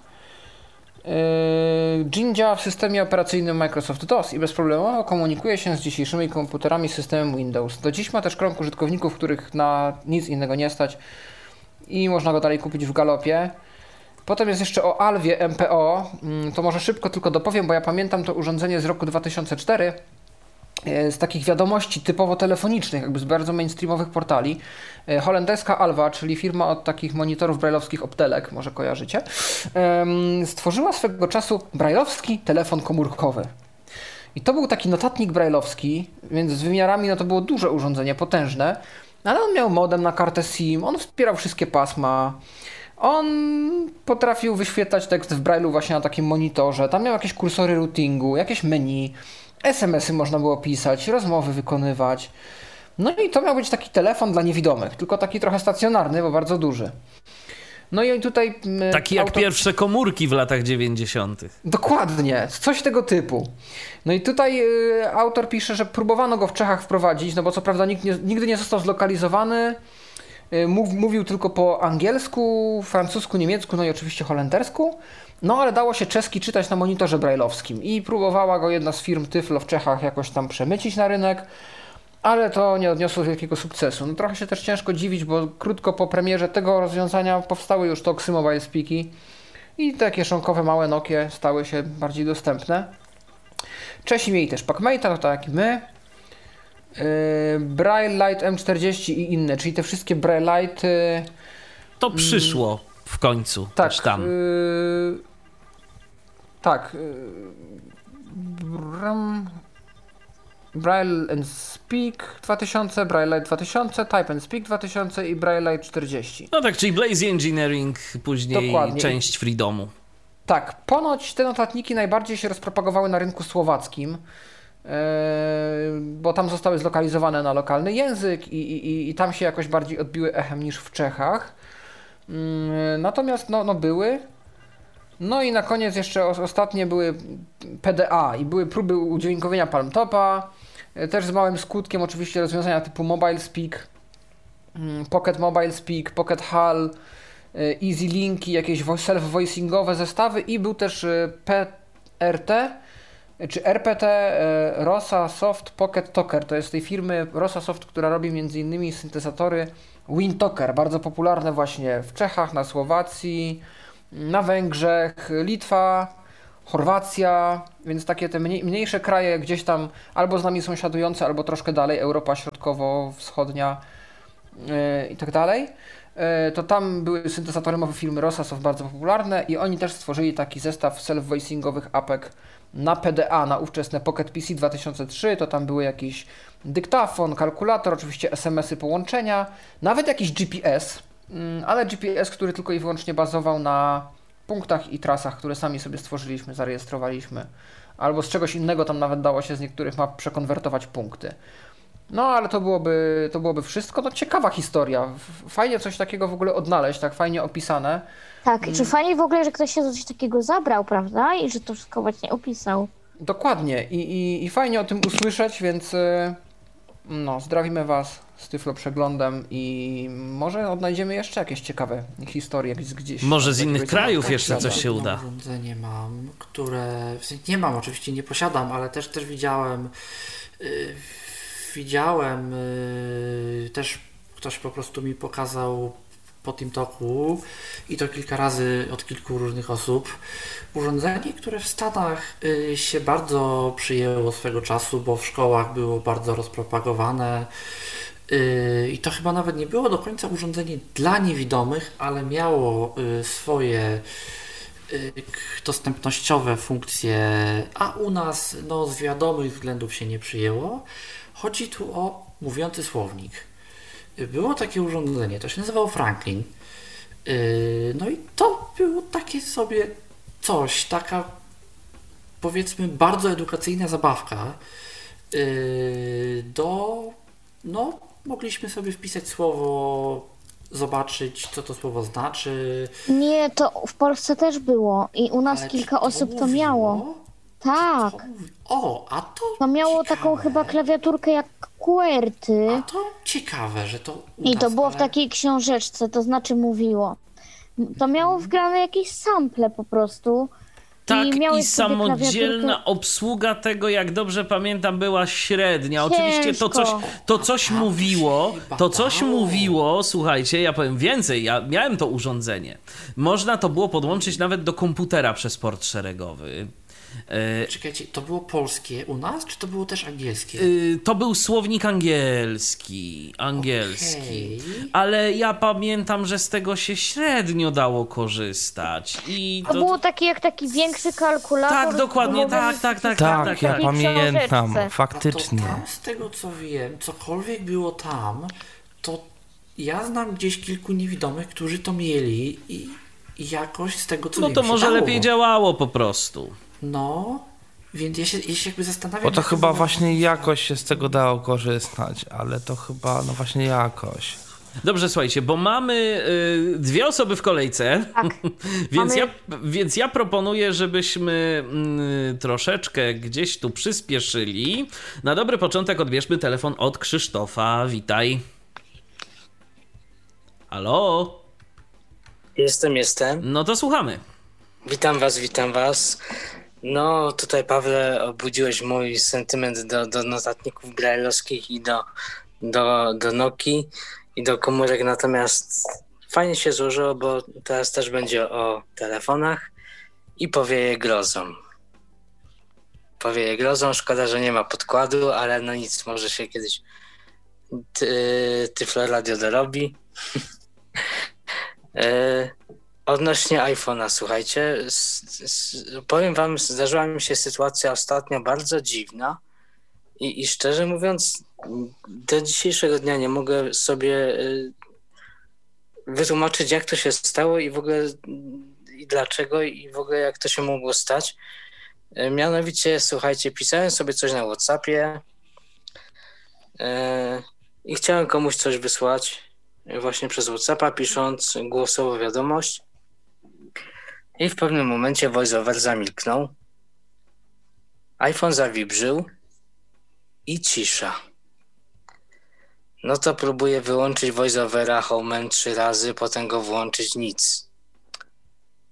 Jin działa w systemie operacyjnym Microsoft DOS i bezproblemowo komunikuje się z dzisiejszymi komputerami z systemem Windows. Do dziś ma też krąg użytkowników, których na nic innego nie stać i można go dalej kupić w Galopie. Potem jest jeszcze o Alwie M P O, to może szybko tylko dopowiem, bo ja pamiętam to urządzenie z roku dwa tysiące czwartego. Z takich wiadomości typowo telefonicznych, jakby z bardzo mainstreamowych portali. Holenderska Alva, czyli firma od takich monitorów brajlowskich Optelek, może kojarzycie, stworzyła swego czasu brajlowski telefon komórkowy. I to był taki notatnik brajlowski, więc z wymiarami no to było duże urządzenie, potężne, ale on miał modem na kartę SIM, on wspierał wszystkie pasma, on potrafił wyświetlać tekst w brajlu właśnie na takim monitorze, tam miał jakieś kursory routingu, jakieś menu, es em esy można było pisać, rozmowy wykonywać. No i to miał być taki telefon dla niewidomych, tylko taki trochę stacjonarny, bo bardzo duży. No i tutaj... Taki jak auto... pierwsze komórki w latach dziewięćdziesiątych. Dokładnie, coś tego typu. No i tutaj y, autor pisze, że próbowano go w Czechach wprowadzić, no bo co prawda nikt nie, nigdy nie został zlokalizowany. Y, mów, mówił tylko po angielsku, francusku, niemiecku, no i oczywiście holendersku. No ale dało się czeski czytać na monitorze brajlowskim i próbowała go jedna z firm Tyflo w Czechach jakoś tam przemycić na rynek, ale to nie odniosło wielkiego sukcesu. No trochę się też ciężko dziwić, bo krótko po premierze tego rozwiązania powstały już Toxy Mobile Speaki i takie kieszonkowe małe Nokie stały się bardziej dostępne. Czesi mieli też Pacmate'a, to tak jak my, yy, Braille Lite M czterdzieści i inne, czyli te wszystkie Braille Lite... Yy, to przyszło w końcu tak, też tam. Yy, tak. Yy, Braille and Speak dwa tysiące, Braille Lite dwa tysiące, Type and Speak dwa tysiące i Braille Lite czterdzieści. No tak, czyli Blazy Engineering, później Dokładnie. Część Freedomu. Tak, ponoć te notatniki najbardziej się rozpropagowały na rynku słowackim, yy, bo tam zostały zlokalizowane na lokalny język i, i, i tam się jakoś bardziej odbiły echem niż w Czechach. Yy, natomiast no, no były. No i na koniec jeszcze ostatnie były P D A i były próby udźwiękowienia Palmtopa, też z małym skutkiem oczywiście rozwiązania typu Mobile Speak, Pocket Mobile Speak, Pocket Hall, Easy Linki, jakieś self-voicingowe zestawy i był też P R T, czy R P T e, Rosa Soft Pocket Talker. To jest z tej firmy Rosa Soft, która robi m.in. syntezatory WinTalker, bardzo popularne właśnie w Czechach, na Słowacji, na Węgrzech, Litwa, Chorwacja, więc takie te mniej, mniejsze kraje gdzieś tam albo z nami sąsiadujące, albo troszkę dalej, Europa Środkowo-Wschodnia yy, i tak dalej. Yy, to tam były syntezatory mowy firmy Rosa, są bardzo popularne i oni też stworzyli taki zestaw self-voicingowych apek na P D A, na ówczesne Pocket P C dwa tysiące trzy, to tam były jakiś dyktafon, kalkulator, oczywiście es em esy, połączenia, nawet jakiś G P S, yy, ale G P S, który tylko i wyłącznie bazował na punktach i trasach, które sami sobie stworzyliśmy, zarejestrowaliśmy, albo z czegoś innego tam nawet dało się z niektórych map przekonwertować punkty. No ale to byłoby, to byłoby wszystko. No ciekawa historia. Fajnie coś takiego w ogóle odnaleźć, tak fajnie opisane. Tak, i czy fajnie w ogóle, że ktoś się za coś takiego zabrał, prawda? I że to wszystko właśnie opisał. Dokładnie. I, i, i fajnie o tym usłyszeć, więc no, zdrawimy Was z Tyflo Przeglądem i może odnajdziemy jeszcze jakieś ciekawe historie gdzieś. Może z innych krajów tak, jeszcze tak, coś się uda. Urządzenie mam, które w sensie nie mam, oczywiście nie posiadam, ale też też widziałem yy, widziałem yy, też ktoś po prostu mi pokazał po TeamTalku i to kilka razy od kilku różnych osób. Urządzenie, które w Stanach yy, się bardzo przyjęło swego czasu, bo w szkołach było bardzo rozpropagowane. I to chyba nawet nie było do końca urządzenie dla niewidomych, ale miało swoje dostępnościowe funkcje, a u nas no, z wiadomych względów się nie przyjęło. Chodzi tu o mówiący słownik. Było takie urządzenie, to się nazywało Franklin. No i to było takie sobie coś, taka powiedzmy bardzo edukacyjna zabawka do no mogliśmy sobie wpisać słowo, zobaczyć, co to słowo znaczy. Nie, to w Polsce też było i u nas Ale kilka to osób to mówiło? miało. Tak. To mówi... O, a to To miało ciekawe. taką chyba klawiaturkę jak QWERTY. A to ciekawe, że to u I nas, to było ale... w takiej książeczce, to znaczy mówiło. To miało wgrane jakieś sample po prostu. Tak, i, miałeś i sobie samodzielna klawiaturkę- obsługa tego, jak dobrze pamiętam, była średnia. Ciężko. Oczywiście to coś, to coś A, mówiło, to się to coś badało. mówiło, słuchajcie, ja powiem więcej, ja miałem to urządzenie. Można to było podłączyć nawet do komputera przez port szeregowy. E, Czekajcie, to było polskie u nas, czy to było też angielskie? y, to był słownik angielski, angielski. Okej. Ale ja pamiętam, że z tego się średnio dało korzystać. I To było takie jak taki większy kalkulator. Tak, dokładnie, z tak, tak, tak, Tak, tak, ja tak. pamiętam, książeczce. faktycznie. A to tam, z tego co wiem, cokolwiek było tam, to ja znam gdzieś kilku niewidomych, którzy to mieli i, i jakoś z tego co No wiem to się może dało. lepiej działało po prostu. No, więc ja się, ja się jakby zastanawiam... Bo to jak chyba było- właśnie jakoś się z tego dało korzystać, ale to chyba, no właśnie jakoś. Dobrze, słuchajcie, bo mamy y, dwie osoby w kolejce, Tak. więc, Mamy- ja, więc ja proponuję, żebyśmy y, troszeczkę gdzieś tu przyspieszyli. Na dobry początek odbierzmy telefon od Krzysztofa. Witaj. Halo? Jestem, jestem. No to słuchamy. Witam was, witam was. No, tutaj Pawle, obudziłeś mój sentyment do, do notatników brailleowskich i do, do, do Nokii i do komórek, natomiast fajnie się złożyło, bo teraz też będzie o telefonach i powieje grozą. Powieje grozą, szkoda, że nie ma podkładu, ale no nic, może się kiedyś ty, Tyflo Radio dorobi. e, Odnośnie iPhone'a, słuchajcie, s, s, powiem wam, zdarzyła mi się sytuacja ostatnio bardzo dziwna i, i szczerze mówiąc do dzisiejszego dnia nie mogę sobie y, wytłumaczyć, jak to się stało i w ogóle y, i dlaczego i w ogóle jak to się mogło stać. Y, mianowicie, słuchajcie, pisałem sobie coś na WhatsAppie y, i chciałem komuś coś wysłać y, właśnie przez WhatsAppa, pisząc głosową wiadomość. I w pewnym momencie voiceover zamilknął, iPhone zawibrzył i cisza. No to próbuję wyłączyć voiceovera Home'em trzy razy, potem go włączyć, nic.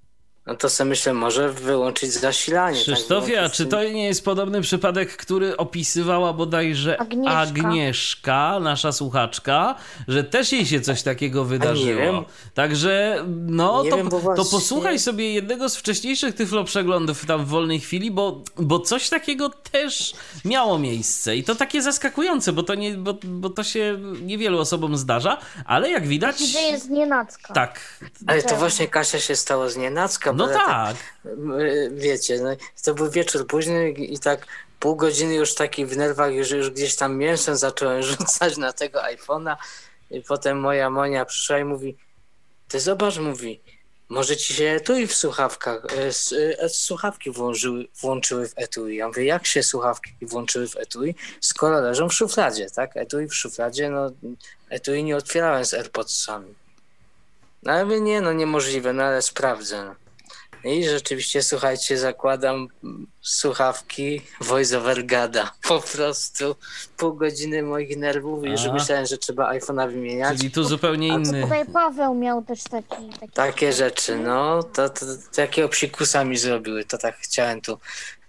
no to sobie myślę, może wyłączyć zasilanie. Krzysztofie, tak, a czy to nie jest podobny przypadek, który opisywała bodajże Agnieszka. Agnieszka, nasza słuchaczka, że też jej się coś takiego wydarzyło. wiem. Także no Nie to, wiem, bo to właśnie- posłuchaj sobie jednego z wcześniejszych Tyflo przeglądów tam w wolnej chwili, bo, bo coś takiego też miało miejsce i to takie zaskakujące, bo to, nie, bo, bo to się niewielu osobom zdarza, ale jak widać... To się dzieje z nienacka. Tak. Ale to właśnie Kasia się stało z nienacka. No bo ja tak. y, Wiecie, no, to był wieczór późny i, i tak pół godziny już taki w nerwach, już, już gdzieś tam mięsem zacząłem rzucać na tego iPhone'a i potem moja Monia przyszła i mówi, ty zobacz, mówi, może ci się etui w słuchawkach, e, s- e, słuchawki włączyły, włączyły w etui. Ja mówię, jak się słuchawki włączyły w etui, skoro leżą w szufladzie, tak? Etui w szufladzie, no etui nie otwierałem z AirPodsami. No ale mówię, nie, no niemożliwe, no ale sprawdzę. No. I rzeczywiście, słuchajcie, zakładam mm, słuchawki, voice over gada. Po prostu pół godziny moich nerwów i już A. myślałem, że trzeba iPhone'a wymieniać. Czyli tu zupełnie inny... Tutaj Paweł miał też taki... taki Takie rzeczy, no, to, to, to takiego psikusa mi zrobiły, to tak chciałem tu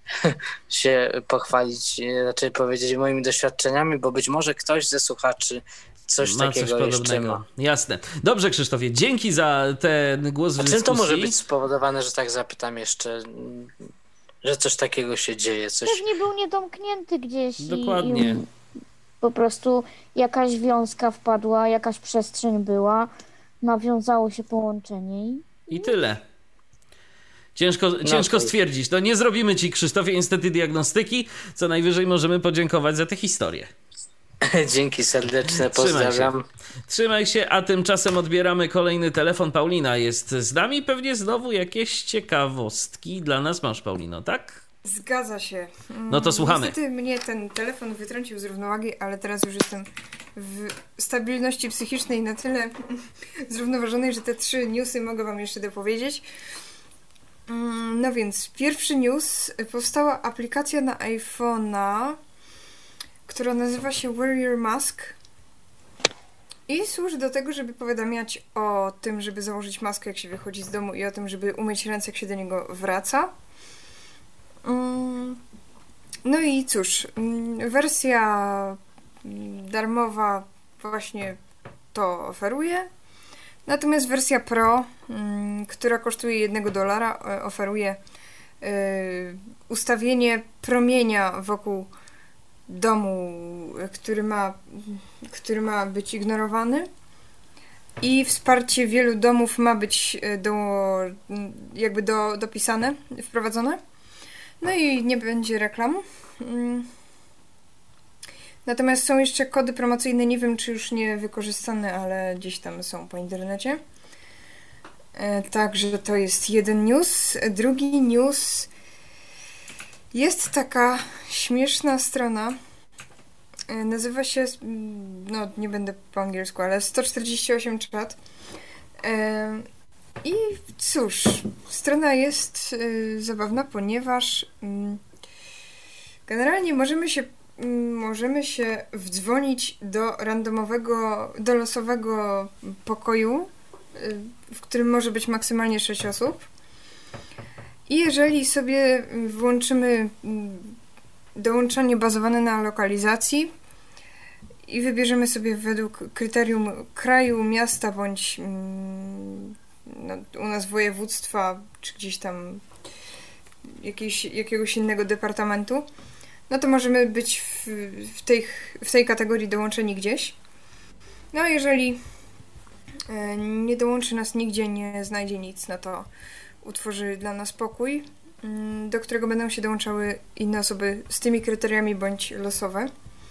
się pochwalić, raczej powiedzieć moimi doświadczeniami, bo być może ktoś ze słuchaczy coś Ma takiego coś jeszcze podobnego. ma. Jasne. Dobrze, Krzysztofie, dzięki za ten głos w A czym dyskusji. to może być spowodowane, że tak zapytam jeszcze, mm, że coś takiego się dzieje, coś... Pewnie był niedomknięty gdzieś i- Dokładnie. i po prostu jakaś wiązka wpadła, jakaś przestrzeń była, nawiązało się połączenie i I tyle. Ciężko, ciężko to- stwierdzić. No nie zrobimy ci, Krzysztofie, niestety diagnostyki, co najwyżej możemy podziękować za tę historię. Dzięki serdeczne, Trzymaj się. pozdrawiam. Trzymaj się, a tymczasem odbieramy kolejny telefon. Paulina jest z nami. Pewnie znowu jakieś ciekawostki dla nas masz, Paulino, tak? Zgadza się. Mm, No to słuchamy. Niestety mnie ten telefon wytrącił z równowagi, ale teraz już jestem w stabilności psychicznej na tyle zrównoważonej, że te trzy newsy mogę wam jeszcze dopowiedzieć. Mm, No więc, pierwszy news. Powstała aplikacja na iPhone'a, która nazywa się Wear Your Mask i służy do tego, żeby powiadamiać o tym, żeby założyć maskę, jak się wychodzi z domu i o tym, żeby umyć ręce, jak się do niego wraca. Mm, No i cóż, mm, wersja mm, darmowa właśnie to oferuje, natomiast wersja Pro, mm, która kosztuje jednego dolara, e, oferuje e, ustawienie promienia wokół domu, e, który ma, który ma być ignorowany i wsparcie wielu domów ma być e, do, mm, jakby do, dopisane, wprowadzone. No i nie będzie reklam. Mm. Natomiast są jeszcze kody promocyjne, nie wiem czy już nie wykorzystane, ale gdzieś tam są po internecie. E, także to jest jeden news. Drugi news. Jest taka śmieszna strona. E, nazywa się, mm, no nie będę po angielsku, ale sto czterdzieści osiem chat. E, I cóż, strona jest y, zabawna, ponieważ y, generalnie możemy się, y, możemy się wdzwonić do randomowego, do losowego pokoju, y, w którym może być maksymalnie sześć osób. I jeżeli sobie włączymy y, dołączanie bazowane na lokalizacji i wybierzemy sobie według kryterium kraju, miasta bądź mm, no, u nas województwa, czy gdzieś tam jakiejś, jakiegoś innego departamentu, no to możemy być w, w, tej, w tej kategorii dołączeni gdzieś. No a jeżeli e, nie dołączy nas nigdzie, nie znajdzie nic, no to utworzy dla nas pokój, mm, do którego będą się dołączały inne osoby z tymi kryteriami bądź losowe.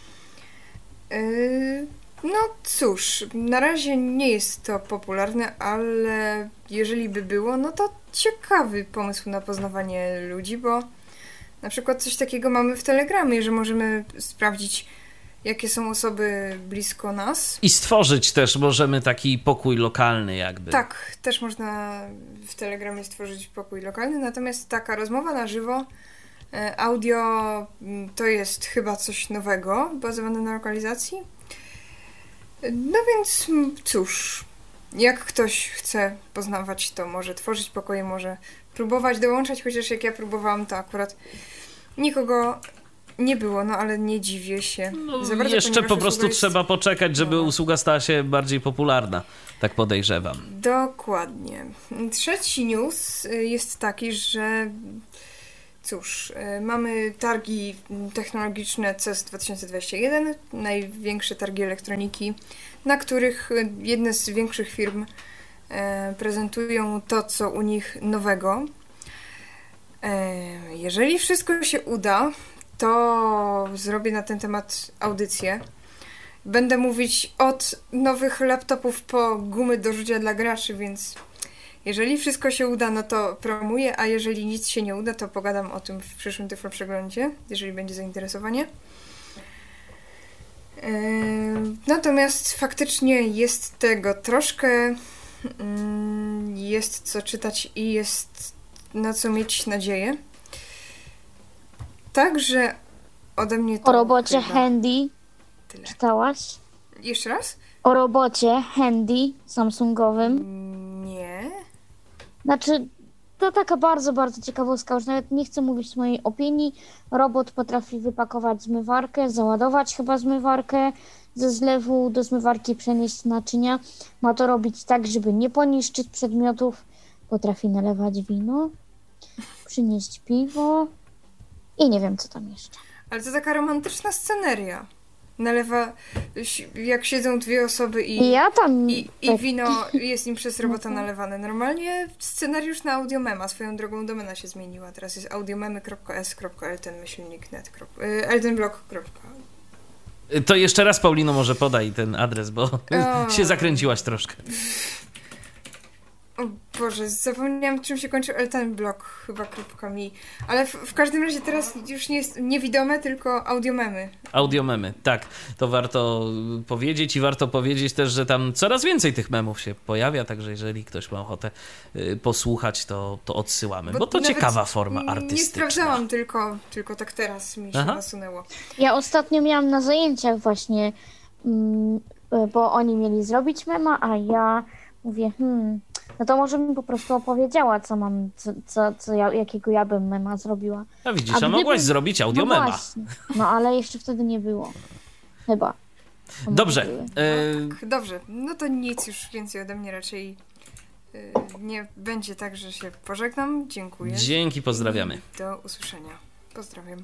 Yy, no cóż, na razie nie jest to popularne, ale jeżeli by było, no to ciekawy pomysł na poznawanie ludzi, bo na przykład coś takiego mamy w Telegramie, że możemy sprawdzić, jakie są osoby blisko nas. I stworzyć też możemy taki pokój lokalny jakby. Tak, też można w Telegramie stworzyć pokój lokalny, natomiast taka rozmowa na żywo, e, audio m, to jest chyba coś nowego, bazowane na lokalizacji. No więc m, cóż, jak ktoś chce poznawać, to może tworzyć pokoje, może próbować dołączać, chociaż jak ja próbowałam, to akurat nikogo nie było, no ale nie dziwię się. No, Za bardzo, jeszcze ponieważ po prostu usługa jest- trzeba poczekać, żeby no. usługa stała się bardziej popularna. Tak podejrzewam. Dokładnie. Trzeci news y, jest taki, że cóż, y, mamy targi technologiczne C E S dwa tysiące dwadzieścia jeden, największe targi elektroniki, na których y, jedne z większych firm y, prezentują to, co u nich nowego. Y, jeżeli wszystko się uda, to zrobię na ten temat audycję. Będę mówić od nowych laptopów po gumy do rzucia dla graczy, więc jeżeli wszystko się uda, no to promuję, a jeżeli nic się nie uda, to pogadam o tym w przyszłym Tyflo Przeglądzie, jeżeli będzie zainteresowanie. Yy, natomiast faktycznie jest tego troszkę, yy, jest co czytać i jest na co mieć nadzieję. Także ode mnie to O robocie chyba Handy tyle. czytałaś? Jeszcze raz? O robocie Handy Samsungowym. Nie. Znaczy, to taka bardzo, bardzo ciekawostka, już nawet nie chcę mówić mojej opinii. Robot potrafi wypakować zmywarkę, załadować chyba zmywarkę, ze zlewu do zmywarki przenieść naczynia. Ma to robić tak, żeby nie poniszczyć przedmiotów. Potrafi nalewać wino, przynieść piwo i nie wiem, co tam jeszcze. Ale to taka romantyczna sceneria. Nalewa, jak siedzą dwie osoby i, I ja tam... i, i tak, wino jest im przez robota nalewane. Normalnie scenariusz na Audiomema. Swoją drogą domena się zmieniła. Teraz jest audiomemy kropka s kropka elten myślnik kropka net kropka eltenblog kropka com. To jeszcze raz, Paulino, może podaj ten adres, bo O. się zakręciłaś troszkę. O Boże, zapomniałam, czym się kończy eltenblog chyba kropkami. Ale w, w każdym razie teraz już nie jest niewidome, tylko audiomemy. Audiomemy, tak. To warto powiedzieć i warto powiedzieć też, że tam coraz więcej tych memów się pojawia, także jeżeli ktoś ma ochotę y, posłuchać, to, to odsyłamy, bo, to nawet ciekawa forma Nie artystyczna. sprawdzałam, tylko, tylko tak teraz mi się Aha. nasunęło. Ja ostatnio miałam na zajęciach właśnie, mm, bo oni mieli zrobić mema, a ja mówię, hmm, no to może mi po prostu opowiedziała, co mam, co, co, co ja, jakiego ja bym mema zrobiła. A widzisz, A a gdyby- mogłaś zrobić No audiomema. właśnie, no ale jeszcze wtedy nie było. Chyba. To Dobrze. może były. y, Tak, dobrze, no to nic już więcej ode mnie raczej y, nie będzie tak, że się pożegnam. Dziękuję. Dzięki, pozdrawiamy. I do usłyszenia. Pozdrawiam.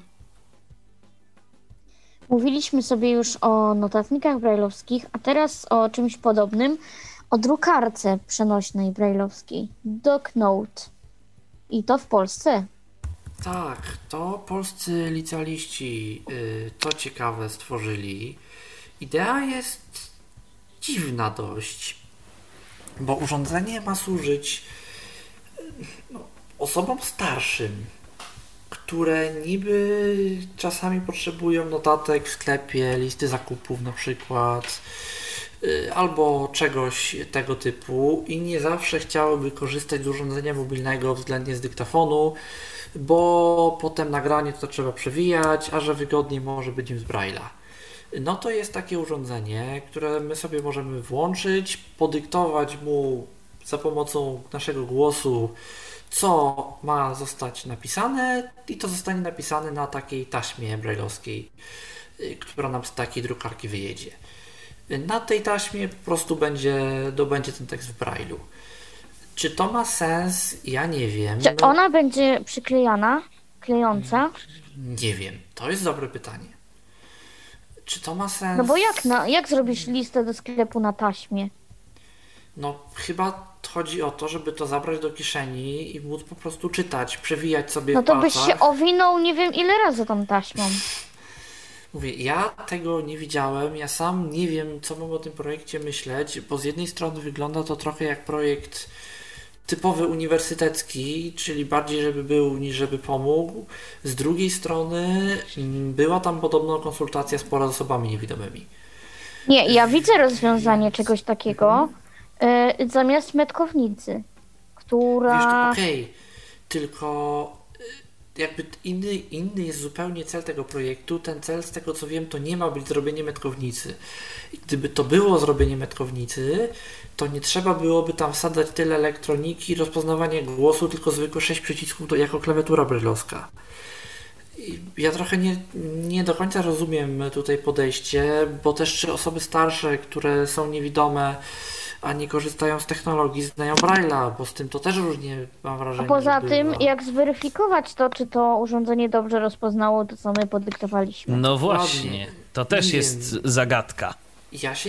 Mówiliśmy sobie już o notatnikach brajlowskich, a teraz o czymś podobnym, o drukarce przenośnej brajlowskiej, DocNote. I to w Polsce. Tak, to polscy licealiści y, to ciekawe stworzyli. Idea jest dziwna dość, bo urządzenie ma służyć y, no, osobom starszym, które niby czasami potrzebują notatek w sklepie, listy zakupów na przykład, y, albo czegoś tego typu i nie zawsze chciałyby korzystać z urządzenia mobilnego względnie z dyktafonu, bo potem nagranie to trzeba przewijać, a że wygodniej może być nim z Braille'a. No to jest takie urządzenie, które my sobie możemy włączyć, podyktować mu za pomocą naszego głosu, co ma zostać napisane i to zostanie napisane na takiej taśmie braille'owskiej, y, która nam z takiej drukarki wyjedzie. Na tej taśmie po prostu będzie, dobędzie ten tekst w Braille'u. Czy to ma sens? Ja nie wiem. Czy ona będzie przyklejana, klejąca? Nie wiem. To jest dobre pytanie. Czy to ma sens? No bo jak, na, jak zrobisz listę do sklepu na taśmie? No chyba chodzi o to, żeby to zabrać do kieszeni i móc po prostu czytać, przewijać sobie No w to byś palcach. się owinął nie wiem ile razy tą taśmą. Mówię, ja tego nie widziałem, ja sam nie wiem, co mam o tym projekcie myśleć, bo z jednej strony wygląda to trochę jak projekt typowy uniwersytecki, czyli bardziej żeby był niż żeby pomógł. Z drugiej strony mm, była tam podobno konsultacja spora z osobami niewidomymi. Nie, ja widzę rozwiązanie czegoś takiego y, zamiast metkownicy, która... Wiesz, to okej, tylko jakby inny, inny jest zupełnie cel tego projektu. Ten cel, z tego co wiem, to nie ma być zrobienie metrownicy. I gdyby to było zrobienie metrownicy, to nie trzeba byłoby tam wsadzać tyle elektroniki, rozpoznawanie głosu, tylko zwykłe sześć przycisków to jako klawiatura brylowska. I ja trochę nie, nie do końca rozumiem tutaj podejście, bo też czy osoby starsze, które są niewidome, a nie korzystają z technologii, znają Braille'a, bo z tym to też różnie, mam wrażenie, A poza że tym, bywa. jak zweryfikować to, czy to urządzenie dobrze rozpoznało to, co my podyktowaliśmy? No właśnie, to też Nie jest wiem. zagadka. Ja się